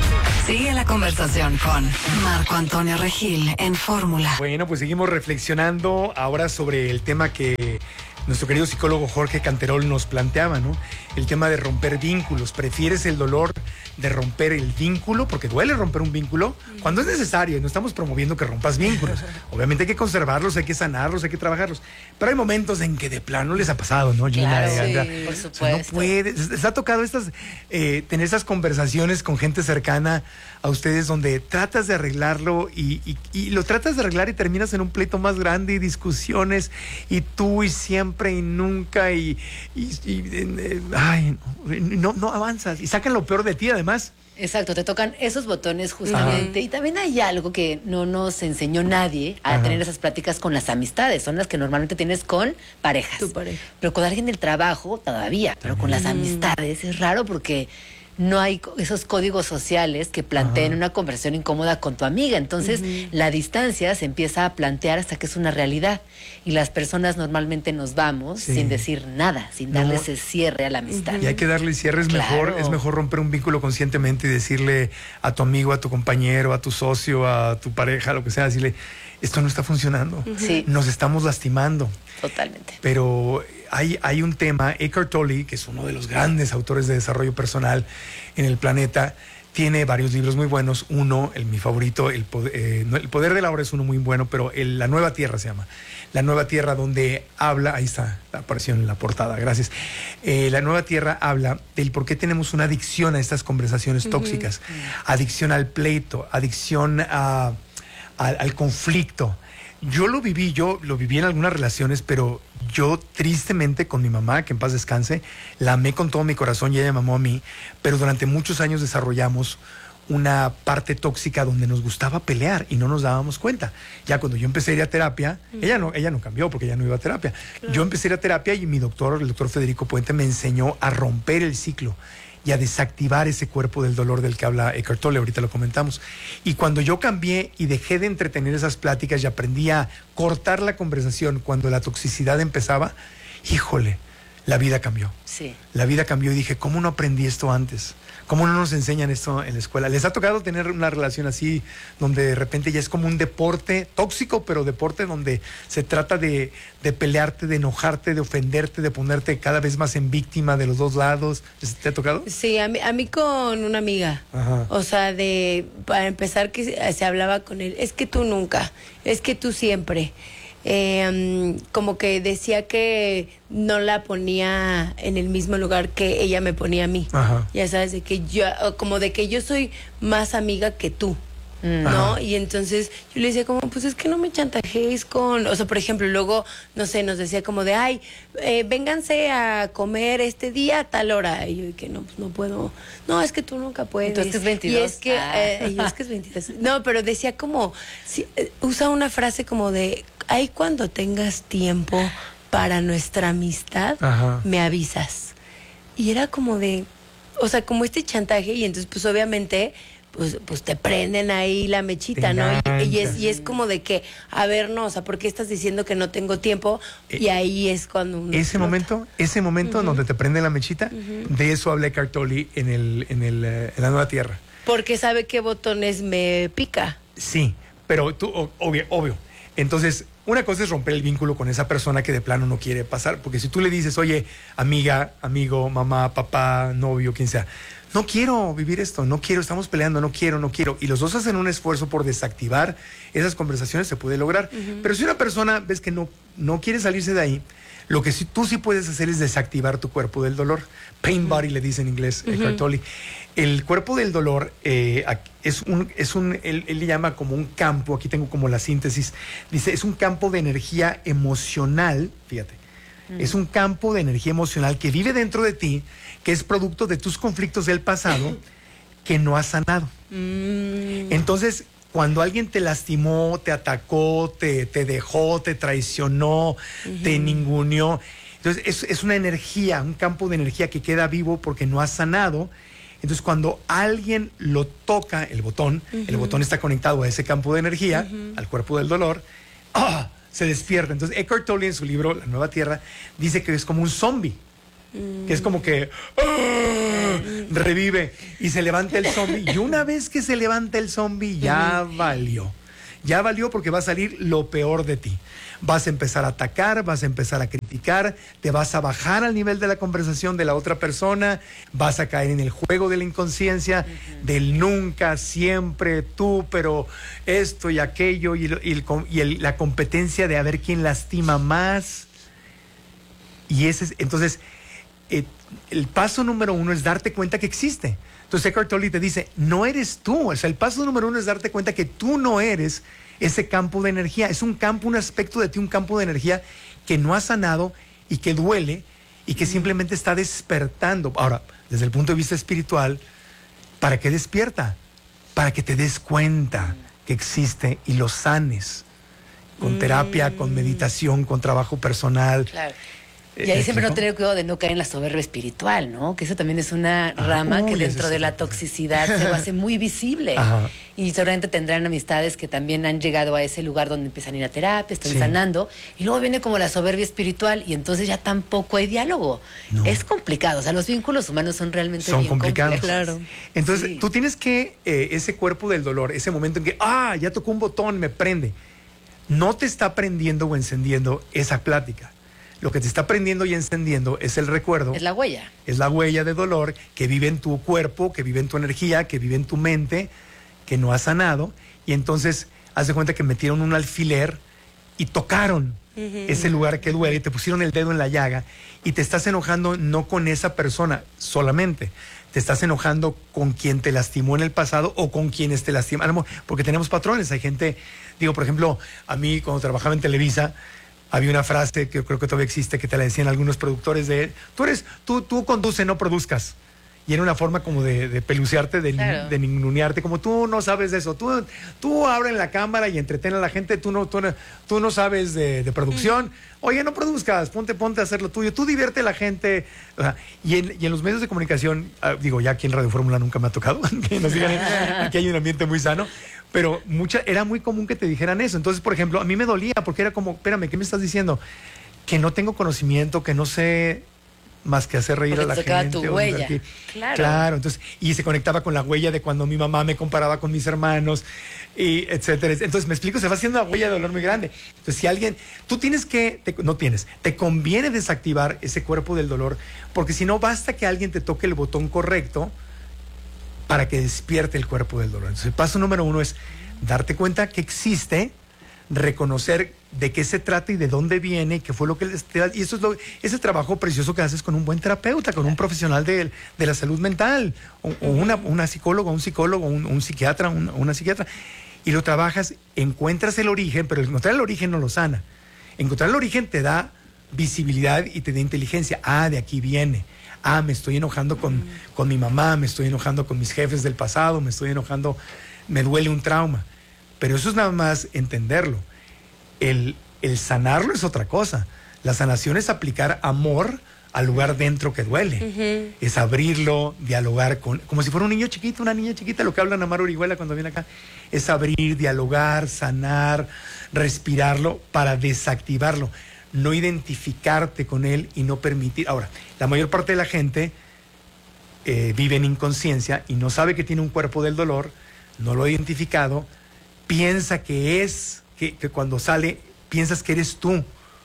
Sigue la conversación con Marco Antonio Regil en Fórmula. Bueno, pues seguimos reflexionando ahora sobre el tema que nuestro querido psicólogo Jorge Canterol nos planteaba, ¿no? El tema de romper vínculos. ¿Prefieres el dolor de romper el vínculo? Porque duele romper un vínculo cuando es necesario, y no estamos promoviendo que rompas vínculos. Obviamente hay que conservarlos, hay que sanarlos, hay que trabajarlos. Pero hay momentos en que de plano les ha pasado, ¿no, Gina? Claro, eh, Andrea? sí, por O sea, supuesto. no puede. Les ha tocado estas, eh, tener estas conversaciones con gente cercana a ustedes donde tratas de arreglarlo y, y, y lo tratas de arreglar y terminas en un pleito más grande y discusiones y tú y siempre y nunca y, y, y eh, ay, no, no avanzas y sacan lo peor de ti además. Exacto, te tocan esos botones justamente. Ajá. Y también hay algo que no nos enseñó nadie a Ajá. tener esas pláticas con las amistades. Son las que normalmente tienes con parejas. Tu pareja. Pero con alguien del trabajo todavía. Pero con las amistades es raro porque no hay esos códigos sociales que planteen Ajá. una conversación incómoda con tu amiga. Entonces, uh-huh. la distancia se empieza a plantear hasta que es una realidad. Y las personas normalmente nos vamos sí. sin decir nada, sin darle no. ese cierre a la amistad. Y hay que darle cierre. Es, claro. mejor, es mejor romper un vínculo conscientemente y decirle a tu amigo, a tu compañero, a tu socio, a tu pareja, lo que sea, decirle, esto no está funcionando. Sí. Nos estamos lastimando. Totalmente. Pero hay, hay un tema, Eckhart Tolle, que es uno de los grandes autores de desarrollo personal en el planeta, tiene varios libros muy buenos. Uno, el, mi favorito, el poder, eh, no, el poder de la hora es uno muy bueno, pero el, La Nueva Tierra se llama. La Nueva Tierra, donde habla, ahí está, apareció en la portada, gracias. Eh, la Nueva Tierra habla del por qué tenemos una adicción a estas conversaciones uh-huh. tóxicas. Adicción al pleito, adicción a, a, al conflicto. Yo lo viví, yo lo viví en algunas relaciones, pero yo tristemente con mi mamá, que en paz descanse, la amé con todo mi corazón y ella me amó a mí, pero durante muchos años desarrollamos una parte tóxica donde nos gustaba pelear y no nos dábamos cuenta. Ya cuando yo empecé a ir a terapia, uh-huh. ella no, ella no cambió porque ella no iba a terapia. Claro. Yo empecé a ir a terapia y mi doctor, el doctor Federico Puente, me enseñó a romper el ciclo y a desactivar ese cuerpo del dolor del que habla Eckhart Tolle, ahorita lo comentamos. Y cuando yo cambié y dejé de entretener esas pláticas y aprendí a cortar la conversación cuando la toxicidad empezaba, híjole, la vida cambió. Sí. La vida cambió y dije, ¿cómo no aprendí esto antes? ¿Cómo no nos enseñan esto en la escuela? ¿Les ha tocado tener una relación así donde de repente ya es como un deporte tóxico, pero deporte donde se trata de, de pelearte, de enojarte, de ofenderte, de ponerte cada vez más en víctima de los dos lados? ¿Te ha tocado? Sí, a mí, a mí con una amiga. Ajá. O sea, de para empezar que se, se hablaba con él, es que tú nunca, es que tú siempre. Eh, como que decía que no la ponía en el mismo lugar que ella me ponía a mí. Ajá. Ya sabes, de que yo, como de que yo soy más amiga que tú, ¿no? Ajá. Y entonces yo le decía como, pues es que no me chantajees con, o sea, por ejemplo, luego, no sé, nos decía como de, ay, eh, vénganse a comer este día a tal hora. Y yo que no, pues no puedo. No, es que tú nunca puedes. Entonces es veintidós. Y es que, ah. eh, y es que es veintidós. No, pero decía como, sí, eh, usa una frase como de, ay, cuando tengas tiempo para nuestra amistad, Ajá. me avisas. Y era como de, o sea, como este chantaje, y entonces pues obviamente pues, pues te prenden ahí la mechita, ¿no? Y, y, es, y es como de que, a ver, no, o sea, ¿por qué estás diciendo que no tengo tiempo? Y ahí es cuando uno ese explota. momento, ese momento uh-huh. donde te prende la mechita, uh-huh. de eso habla Eckhart Tolle en el, en el, en la Nueva Tierra. Porque sabe qué botones me pica. Sí, pero tú, obvio, obvio. Entonces, una cosa es romper el vínculo con esa persona que de plano no quiere pasar, porque si tú le dices, oye, amiga, amigo, mamá, papá, novio, quien sea, no quiero vivir esto, no quiero, estamos peleando, no quiero, no quiero, y los dos hacen un esfuerzo por desactivar esas conversaciones, se puede lograr. Uh-huh. Pero si una persona ves que no, no quiere salirse de ahí, lo que sí, tú sí puedes hacer es desactivar tu cuerpo del dolor. Pain body le dice en inglés, uh-huh. Eckhart Tolle. El cuerpo del dolor eh, es un, es un él, él le llama como un campo, aquí tengo como la síntesis, dice, es un campo de energía emocional, fíjate, Mm. Es un campo de energía emocional que vive dentro de ti, que es producto de tus conflictos del pasado que no has sanado. Mm. Entonces, cuando alguien te lastimó, te atacó, te, te dejó, te traicionó, uh-huh. te ninguneó, entonces es, es una energía, un campo de energía que queda vivo porque no has sanado. Entonces, cuando alguien lo toca, el botón, uh-huh. el botón está conectado a ese campo de energía, uh-huh. al cuerpo del dolor, ¡ah! Se despierta. Entonces, Eckhart Tolle en su libro La Nueva Tierra dice que es como un zombie, uh-huh. que es como que ¡ah! revive y se levanta el zombie. Y una vez que se levanta el zombie, ya uh-huh. valió. Ya valió porque va a salir lo peor de ti. Vas a empezar a atacar, vas a empezar a criticar, te vas a bajar al nivel de la conversación de la otra persona, vas a caer en el juego de la inconsciencia, uh-huh. del nunca, siempre, tú, pero esto y aquello, y, y, el, y el, la competencia de a ver quién lastima más. Y ese es, entonces, eh, el paso número uno es darte cuenta que existe. Entonces Eckhart Tolle te dice, no eres tú. O sea, el paso número uno es darte cuenta que tú no eres ese campo de energía. Es un campo, un aspecto de ti, un campo de energía que no has sanado y que duele y que simplemente está despertando. Ahora, desde el punto de vista espiritual, ¿para qué despierta? Para que te des cuenta que existe y lo sanes. Con mm. terapia, con meditación, con trabajo personal. Claro. Y ahí siempre no tener cuidado de no caer en la soberbia espiritual, ¿no? Que eso también es una rama ah, uy, que dentro de la toxicidad se hace muy visible. Ajá. Y seguramente tendrán amistades que también han llegado a ese lugar donde empiezan a ir a terapia, están sí. sanando, y luego viene como la soberbia espiritual y entonces ya tampoco hay diálogo. No. Es complicado, o sea, los vínculos humanos son realmente son bien complicados. Claro. Entonces, sí. tú tienes que, eh, ese cuerpo del dolor, ese momento en que, ah, ya tocó un botón, me prende, no te está prendiendo o encendiendo esa plática. Lo que te está prendiendo y encendiendo es el recuerdo. Es la huella. Es la huella de dolor que vive en tu cuerpo, que vive en tu energía, que vive en tu mente, que no has sanado. Y entonces, haz de cuenta que metieron un alfiler y tocaron uh-huh. ese lugar que duele y te pusieron el dedo en la llaga y te estás enojando no con esa persona solamente. Te estás enojando con quien te lastimó en el pasado o con quienes te lastimaron. Porque tenemos patrones. Hay gente, digo, por ejemplo, a mí cuando trabajaba en Televisa, había una frase que creo que todavía existe, que te la decían algunos productores de él. Tú eres, tú, tú conduce, no produzcas. Y era una forma como de, de pelucearte, de, claro. de ningunearte, como tú no sabes de eso. Tú, tú abre la cámara y entretén a la gente, tú no, tú no, tú no sabes de, de producción. Mm. Oye, no produzcas, ponte, ponte a hacer lo tuyo. Tú divierte a la gente. O sea, y, en, y en los medios de comunicación, uh, digo, ya aquí en Radio Fórmula nunca me ha tocado, que nos digan, aquí hay un ambiente muy sano. Pero mucha, era muy común que te dijeran eso. Entonces, por ejemplo, a mí me dolía porque era como, espérame, ¿qué me estás diciendo? Que no tengo conocimiento, que no sé más que hacer reír porque a la te gente. Tu huella. Claro. Claro, entonces, y se conectaba con la huella de cuando mi mamá me comparaba con mis hermanos, y etcétera. Entonces, me explico, se va haciendo una huella de dolor muy grande. Entonces, si alguien, tú tienes que, te, no tienes, te conviene desactivar ese cuerpo del dolor, porque si no, basta que alguien te toque el botón correcto para que despierte el cuerpo del dolor. Entonces, el paso número uno es darte cuenta que existe, reconocer de qué se trata y de dónde viene y qué fue lo que les... Y eso es lo, ese trabajo precioso que haces con un buen terapeuta, con un profesional de, de la salud mental, o, o una, una psicóloga, un psicólogo, un, un psiquiatra, un, una psiquiatra, y lo trabajas, encuentras el origen, pero encontrar el origen no lo sana. Encontrar el origen te da visibilidad y te da inteligencia. Ah, de aquí viene. Ah, me estoy enojando con, mm. con mi mamá, me estoy enojando con mis jefes del pasado, me estoy enojando, me duele un trauma. Pero eso es nada más entenderlo. El, el sanarlo es otra cosa. La sanación es aplicar amor al lugar dentro que duele. Uh-huh. Es abrirlo, dialogar con... Como si fuera un niño chiquito, una niña chiquita, lo que habla Namar Orihuela cuando viene acá. Es abrir, dialogar, sanar, respirarlo para desactivarlo. No identificarte con él y no permitir... Ahora, la mayor parte de la gente eh, vive en inconsciencia y no sabe que tiene un cuerpo del dolor, no lo ha identificado, piensa que es, que, que cuando sale, piensas que eres tú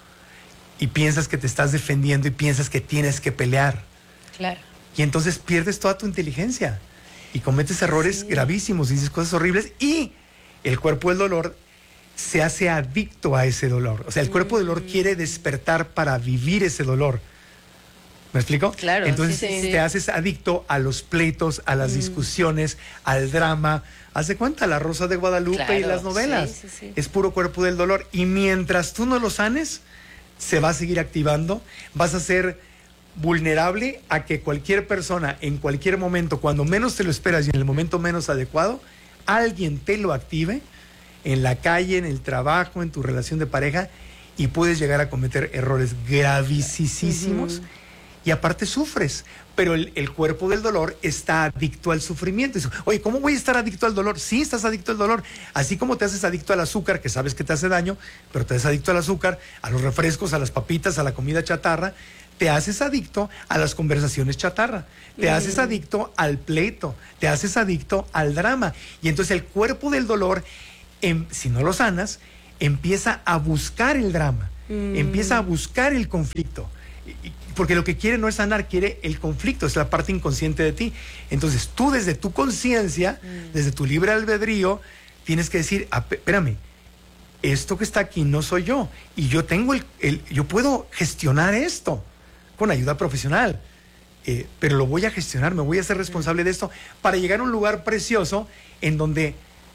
y piensas que te estás defendiendo y piensas que tienes que pelear. Claro. Y entonces pierdes toda tu inteligencia y cometes errores sí. gravísimos, dices cosas horribles y el cuerpo del dolor se hace adicto a ese dolor. O sea, el cuerpo del dolor quiere despertar para vivir ese dolor. ¿Me explico? Claro. Entonces sí, sí, te sí. haces adicto a los pleitos, a las mm. discusiones, al drama. Haz de cuenta, La Rosa de Guadalupe claro, y las novelas. Sí, sí, sí. Es puro cuerpo del dolor. Y mientras tú no lo sanes, se va a seguir activando, vas a ser vulnerable a que cualquier persona en cualquier momento, cuando menos te lo esperas y en el momento menos adecuado, alguien te lo active en la calle, en el trabajo, en tu relación de pareja, y puedes llegar a cometer errores gravísimos. Uh-huh. Y aparte sufres, pero el, el cuerpo del dolor está adicto al sufrimiento. Dice, oye, ¿cómo voy a estar adicto al dolor? Sí, estás adicto al dolor. Así como te haces adicto al azúcar, que sabes que te hace daño, pero te haces adicto al azúcar, a los refrescos, a las papitas, a la comida chatarra, te haces adicto a las conversaciones chatarra, te mm. haces adicto al pleito, te haces adicto al drama. Y entonces el cuerpo del dolor, em, si no lo sanas, empieza a buscar el drama, mm. empieza a buscar el conflicto. Y, porque lo que quiere no es sanar, quiere el conflicto, es la parte inconsciente de ti. Entonces tú desde tu conciencia, mm. desde tu libre albedrío, tienes que decir, espérame, esto que está aquí no soy yo, y yo tengo el, el yo puedo gestionar esto con ayuda profesional, eh, pero lo voy a gestionar, me voy a hacer responsable de esto para llegar a un lugar precioso en donde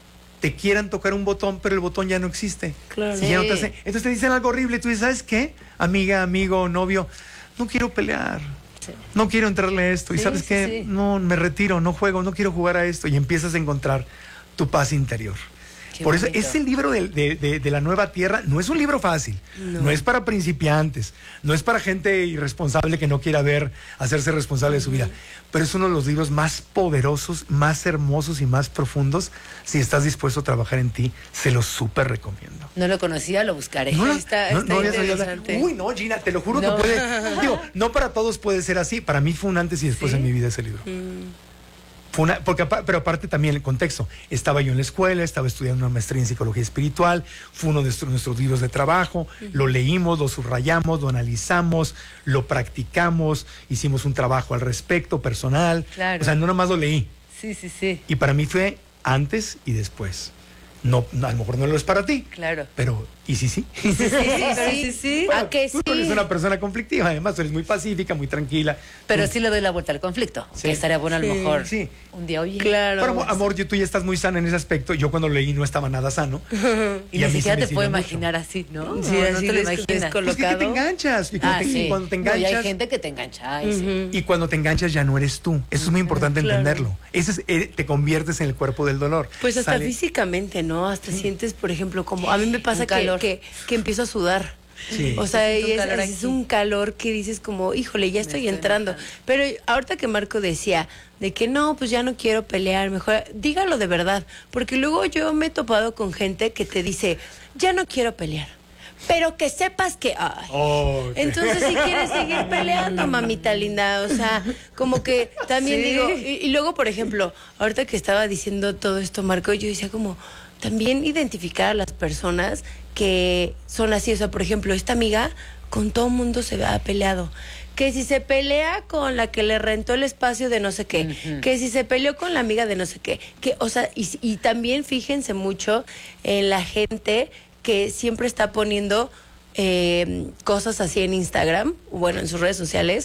te quieran tocar un botón, pero el botón ya no existe. Claro. Y ya no te hace, entonces te dicen algo horrible y tú dices, ¿sabes qué? Amiga, amigo, novio, no quiero pelear, sí. no quiero entrarle a esto. Sí, y ¿sabes sí, qué? Sí. No, me retiro, no juego, no quiero jugar a esto. Y empiezas a encontrar tu paz interior. Qué Por bonito. Eso, ese libro de, de, de, de La Nueva Tierra no es un libro fácil, no. no es para principiantes, no es para gente irresponsable que no quiera ver, hacerse responsable de su vida, pero es uno de los libros más poderosos, más hermosos y más profundos. Si estás dispuesto a trabajar en ti, se lo súper recomiendo. No lo conocía, lo buscaré. No, está, no, está no interesante. Uy, no, Gina, te lo juro no. que puede. Digo, no para todos puede ser así. Para mí fue un antes y después ¿Sí? en mi vida ese libro. Mm. Fue una, porque, pero aparte también el contexto. Estaba yo en la escuela, estaba estudiando una maestría en psicología espiritual, fue uno de nuestros, nuestros libros de trabajo, uh-huh. lo leímos, lo subrayamos, lo analizamos, lo practicamos, hicimos un trabajo al respecto, personal. Claro. O sea, no nomás lo leí. Sí, sí, sí. Y para mí fue antes y después. No, no, a lo mejor no lo es para ti. Claro. Pero, ¿y sí, sí? Sí, sí, sí, sí, sí. Bueno, ¿A qué tú sí? Tú eres una persona conflictiva, además, tú eres muy pacífica, muy tranquila. Pero tú... sí le doy la vuelta al conflicto, sí. que estaría bueno a lo sí, mejor sí. un día, oye. Claro. Pero, amor, yo, tú ya estás muy sana en ese aspecto. Yo cuando leí no estaba nada sano. y, y ni siquiera te puedo imaginar mucho. Así, ¿no? Sí, no, así no te lo imaginas. Pues que te enganchas. Y cuando, ah, te, sí. y cuando te enganchas... No, y hay gente que te engancha. Ay, uh-huh. sí. Y cuando te enganchas ya no eres tú. Eso es muy importante claro. entenderlo. Ese es, eh, te conviertes en el cuerpo del dolor. Pues hasta Sale... físicamente, ¿no? Hasta sí. sientes, por ejemplo, como... A mí me pasa que, que, que empiezo a sudar. Sí. O sea, es, un es, es un calor que dices como, híjole, ya estoy, estoy entrando. Notando. Pero ahorita que Marco decía de que no, pues ya no quiero pelear, mejor dígalo de verdad. Porque luego yo me he topado con gente que te dice, ya no quiero pelear. Pero que sepas que... Ay. Oh, okay. Entonces si quieres seguir peleando, mamita linda. O sea, como que también sí. digo... Y, y luego, por ejemplo, ahorita que estaba diciendo todo esto, Marco, yo decía como... También identificar a las personas que son así. O sea, por ejemplo, esta amiga con todo mundo se ha peleado. Que si se pelea con la que le rentó el espacio de no sé qué. Uh-huh. Que si se peleó con la amiga de no sé qué. Que, o sea, y, y también fíjense mucho en la gente que siempre está poniendo eh, cosas así en Instagram, bueno, en sus redes sociales,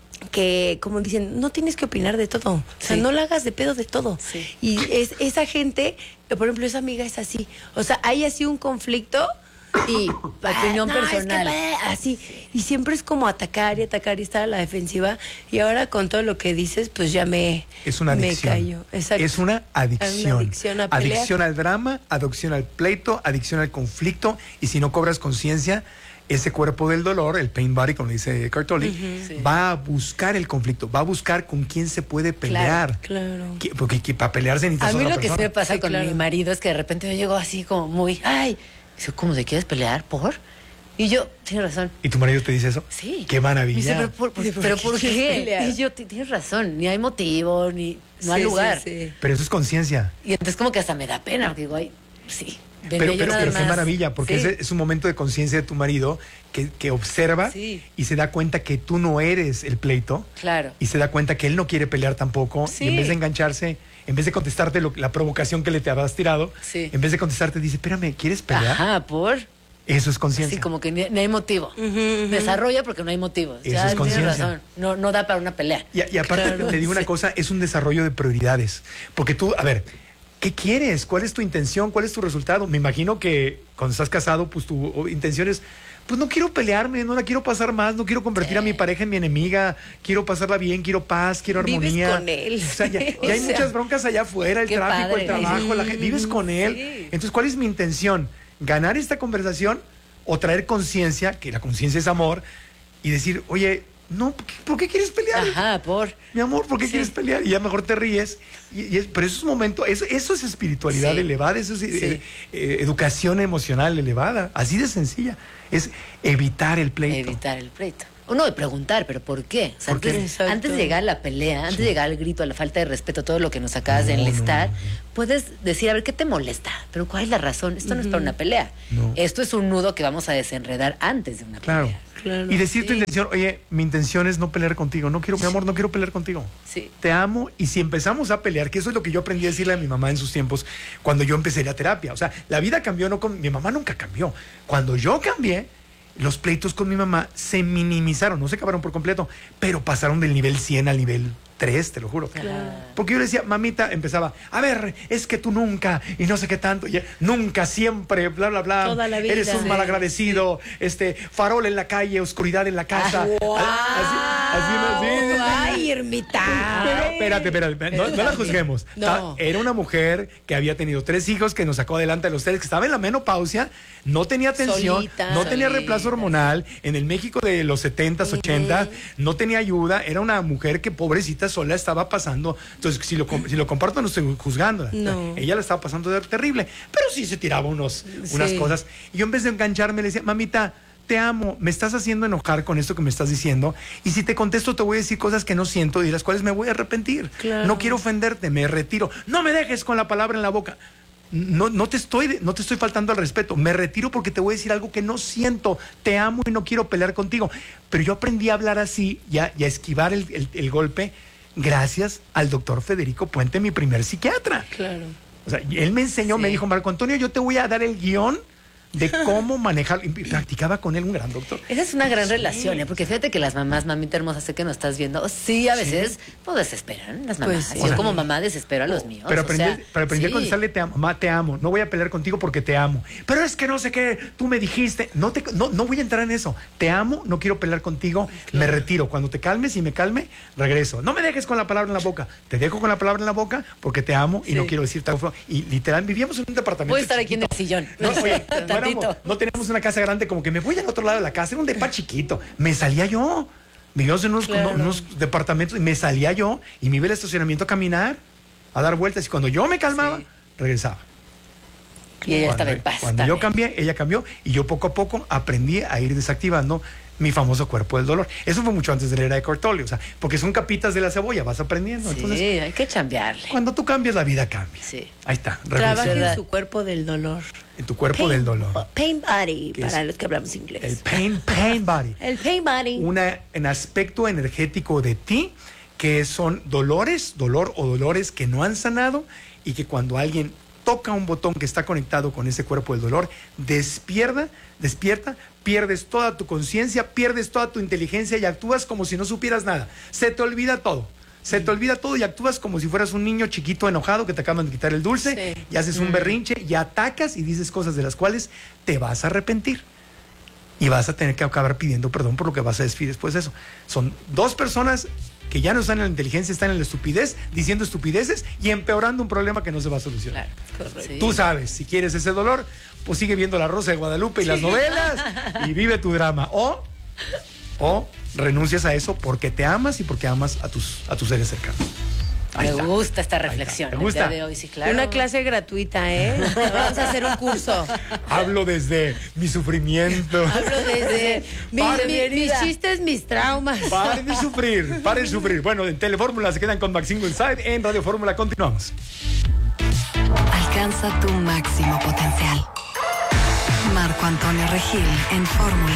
que como dicen, no tienes que opinar de todo, o sea, sí. no la hagas de pedo de todo. Sí. Y es esa gente, por ejemplo, esa amiga es así, o sea, hay así un conflicto y opinión ah, no, personal, es que, así, y siempre es como atacar y atacar y estar a la defensiva, y ahora con todo lo que dices, pues ya me es una adicción. Me callo. Exacto. Es una adicción, una adicción, a adicción al drama, adicción al pleito, adicción al conflicto, y si no cobras conciencia, ese cuerpo del dolor, el pain body, como dice Cartoli, uh-huh, sí. va a buscar el conflicto, va a buscar con quién se puede pelear. Claro, claro. Que, porque que para pelearse necesitas a mí otra lo persona. Que sí me pasa sí, con claro. mi marido es que de repente yo llego así como muy, ay, ¿cómo te quieres pelear? ¿Por? Y yo, tienes razón. ¿Y tu marido te dice eso? Sí. ¡Qué maravilla! Dice, pero ¿por, por, ¿pero por qué? qué? Y yo, tienes razón, ni hay motivo, ni no sí, hay lugar. Sí, sí. Pero eso es conciencia. Y entonces como que hasta me da pena, porque digo, ay, sí. Pero, pero, pero qué maravilla, porque sí. es, es un momento de conciencia de tu marido que, que observa sí. y se da cuenta que tú no eres el pleito. Claro. Y se da cuenta que él no quiere pelear tampoco. Sí. Y en vez de engancharse, en vez de contestarte lo, la provocación que le te habías tirado, sí. en vez de contestarte, dice, espérame, ¿quieres pelear? Ajá, ¿por? Eso es conciencia. Sí, como que ni, ni hay motivo. Uh-huh, uh-huh. Desarrolla porque no hay motivo. Eso ya es conciencia. Tienes razón. No, no da para una pelea. Y, y aparte, claro, te digo sí. una cosa, es un desarrollo de prioridades. Porque tú, a ver... ¿Qué quieres? ¿Cuál es tu intención? ¿Cuál es tu resultado? Me imagino que cuando estás casado, pues tu intención es pues no quiero pelearme, no la quiero pasar más, no quiero convertir eh. a mi pareja en mi enemiga, quiero pasarla bien, quiero paz, quiero armonía. Vives con él. O sea, ya, ya hay sea, muchas broncas allá afuera, el tráfico, padre, el trabajo, sí. la gente, vives con él. Sí. Entonces, ¿cuál es mi intención? ¿Ganar esta conversación o traer conciencia, que la conciencia es amor, y decir, oye, no, ¿por qué, ¿por qué quieres pelear? Ajá, por... Mi amor, ¿por qué sí. quieres pelear? Y ya mejor te ríes. Y, y es, pero eso es un momento, eso, eso es espiritualidad sí. elevada, eso es sí. eh, eh, educación emocional elevada, así de sencilla. Es evitar el pleito. Evitar el pleito. Uno de preguntar, pero ¿por qué? O sea, ¿Por antes, qué? antes de llegar a la pelea, antes sí. de llegar al grito, a la falta de respeto, todo lo que nos acabas no, de enlistar, no, no, no. puedes decir, a ver, ¿qué te molesta? Pero ¿cuál es la razón? Esto uh-huh. no es para una pelea. No. Esto es un nudo que vamos a desenredar antes de una claro. pelea. Claro, y decir sí. tu intención, oye, mi intención es no pelear contigo, no quiero, mi amor, no quiero pelear contigo. Sí. Te amo, y si empezamos a pelear, que eso es lo que yo aprendí a decirle a mi mamá en sus tiempos, cuando yo empecé la terapia. O sea, la vida cambió, no con mi mamá nunca cambió. Cuando yo cambié, los pleitos con mi mamá se minimizaron, no se acabaron por completo, pero pasaron del nivel cien al nivel tres, te lo juro. Claro. Porque yo le decía, mamita, empezaba, a ver, es que tú nunca, y no sé qué tanto, y nunca, siempre, bla, bla, bla. Toda la vida. Eres un sí. malagradecido, sí. este, farol en la calle, oscuridad en la casa. Ah, wow. Así, así, así, así. Ay, ermita. Pero, espérate, espérate, no, no la juzguemos. No. Era una mujer que había tenido tres hijos, que nos sacó adelante a los tres, que estaba en la menopausia, no tenía atención, Solita, no tenía solita. reemplazo hormonal, en el México de los setentas, ochentas, uh-huh. no tenía ayuda, era una mujer que pobrecita sola estaba pasando. Entonces, si lo, si lo comparto, no estoy juzgando. No. Ella la estaba pasando de terrible, pero sí se tiraba unos, sí. unas cosas. Y yo, en vez de engancharme, le decía, mamita, te amo, me estás haciendo enojar con esto que me estás diciendo, y si te contesto te voy a decir cosas que no siento y de las cuales me voy a arrepentir. Claro. No quiero ofenderte, me retiro. No me dejes con la palabra en la boca. No, no, te estoy, no te estoy faltando al respeto, me retiro porque te voy a decir algo que no siento, te amo y no quiero pelear contigo. Pero yo aprendí a hablar así y a, y a esquivar el, el, el golpe gracias al doctor Federico Puente, mi primer psiquiatra. Claro. O sea, él me enseñó, sí. me dijo, Marco Antonio, yo te voy a dar el guión de cómo manejar, y practicaba con él, un gran doctor. Esa es una gran sí. relación, ¿eh? Porque fíjate que las mamás, mamita hermosa, sé que nos estás viendo, sí, a veces, sí. pues desesperan las mamás. Pues, sí. Yo como mamá desespero a los míos. Pero aprendí, o sea, pero aprendí sí. a contestarle, te amo, mamá, te amo, no voy a pelear contigo porque te amo. Pero es que no sé qué, tú me dijiste, no, te, no, no voy a entrar en eso. Te amo, no quiero pelear contigo, claro. me retiro. Cuando te calmes y me calme, regreso. No me dejes con la palabra en la boca. Te dejo con la palabra en la boca porque te amo y sí. no quiero decirte algo. Y literal, vivíamos en un departamento Voy a estar chiquito. aquí en el sillón. No, oye, no, éramos, no teníamos una casa grande, como que me voy al otro lado de la casa, era un depa chiquito, me salía yo, vivíamos en unos, claro. no, unos departamentos y me salía yo y me iba al estacionamiento a caminar, a dar vueltas, y cuando yo me calmaba, sí. regresaba. Y ella cuando, estaba en paz. Cuando yo cambié, ella cambió, y yo poco a poco aprendí a ir desactivando mi famoso cuerpo del dolor. Eso fue mucho antes de la era de Cortoli, o sea, porque son capitas de la cebolla, vas aprendiendo. Sí, entonces, hay que chambearle. Cuando tú cambias, la vida cambia. Sí. Ahí está. Trabaja en su cuerpo del dolor. En tu cuerpo pain, del dolor. Pain body, para los que hablamos inglés. El pain, pain body. El pain body. Una, un aspecto energético de ti que son dolores, dolor o dolores que no han sanado, y que cuando alguien toca un botón que está conectado con ese cuerpo del dolor, despierta, despierta, pierdes toda tu conciencia, pierdes toda tu inteligencia y actúas como si no supieras nada. Se te olvida todo. Se te olvida todo y actúas como si fueras un niño chiquito enojado que te acaban de quitar el dulce, sí. y haces un berrinche y atacas y dices cosas de las cuales te vas a arrepentir. Y vas a tener que acabar pidiendo perdón por lo que vas a decir después de eso. Son dos personas que ya no están en la inteligencia, están en la estupidez, diciendo estupideces y empeorando un problema que no se va a solucionar. Claro, correcto. Sí. Tú sabes, si quieres ese dolor, pues sigue viendo La Rosa de Guadalupe y sí. las novelas y vive tu drama. O, o renuncias a eso porque te amas y porque amas a tus, a tus seres cercanos. Me gusta esta reflexión. ¿Te gusta? El día de hoy, sí, claro. Una clase gratuita, ¿eh? Vamos a hacer un curso. Hablo desde mi sufrimiento. Hablo desde mi, mi, mis chistes, mis traumas. Paren de sufrir, paren de sufrir. Bueno, en Telefórmula se quedan con Maxine Inside. En Radio Fórmula continuamos. Alcanza tu máximo potencial. Marco Antonio Regil en Fórmula.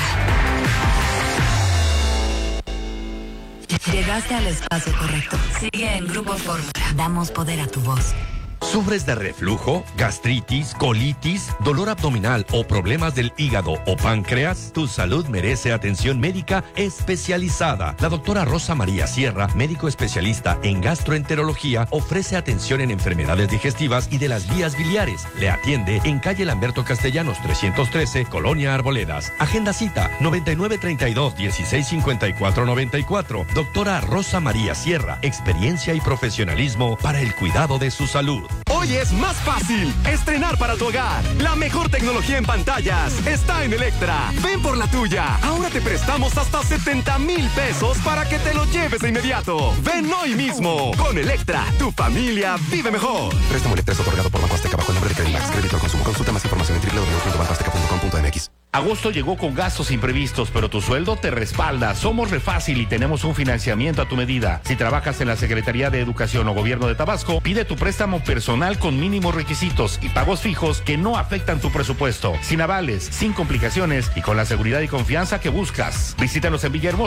Llegaste al espacio correcto. Sigue en Grupo Fórmula. Damos poder a tu voz. ¿Sufres de reflujo, gastritis, colitis, dolor abdominal o problemas del hígado o páncreas? Tu salud merece atención médica especializada. La doctora Rosa María Sierra, médico especialista en gastroenterología, ofrece atención en enfermedades digestivas y de las vías biliares. Le atiende en calle Lamberto Castellanos trescientos trece, Colonia Arboledas. Agenda cita noventa y nueve treinta y dos, dieciséis cincuenta y cuatro noventa y cuatro. Doctora Rosa María Sierra, experiencia y profesionalismo para el cuidado de su salud. Hoy es más fácil estrenar para tu hogar. La mejor tecnología en pantallas está en Electra. Ven por la tuya. Ahora te prestamos hasta setenta mil pesos para que te lo lleves de inmediato. Ven hoy mismo. Con Electra, tu familia vive mejor. Préstamo Electra es otorgado por Banco Azteca bajo el nombre de Credimax. Crédito al consumo. Consulta más información en doble u doble u doble u punto banco azteca punto com punto m x. Agosto llegó con gastos imprevistos, pero tu sueldo te respalda. Somos Refácil y tenemos un financiamiento a tu medida. Si trabajas en la Secretaría de Educación o Gobierno de Tabasco, pide tu préstamo personal con mínimos requisitos y pagos fijos que no afectan tu presupuesto. Sin avales, sin complicaciones y con la seguridad y confianza que buscas. Visítanos en Villahermosa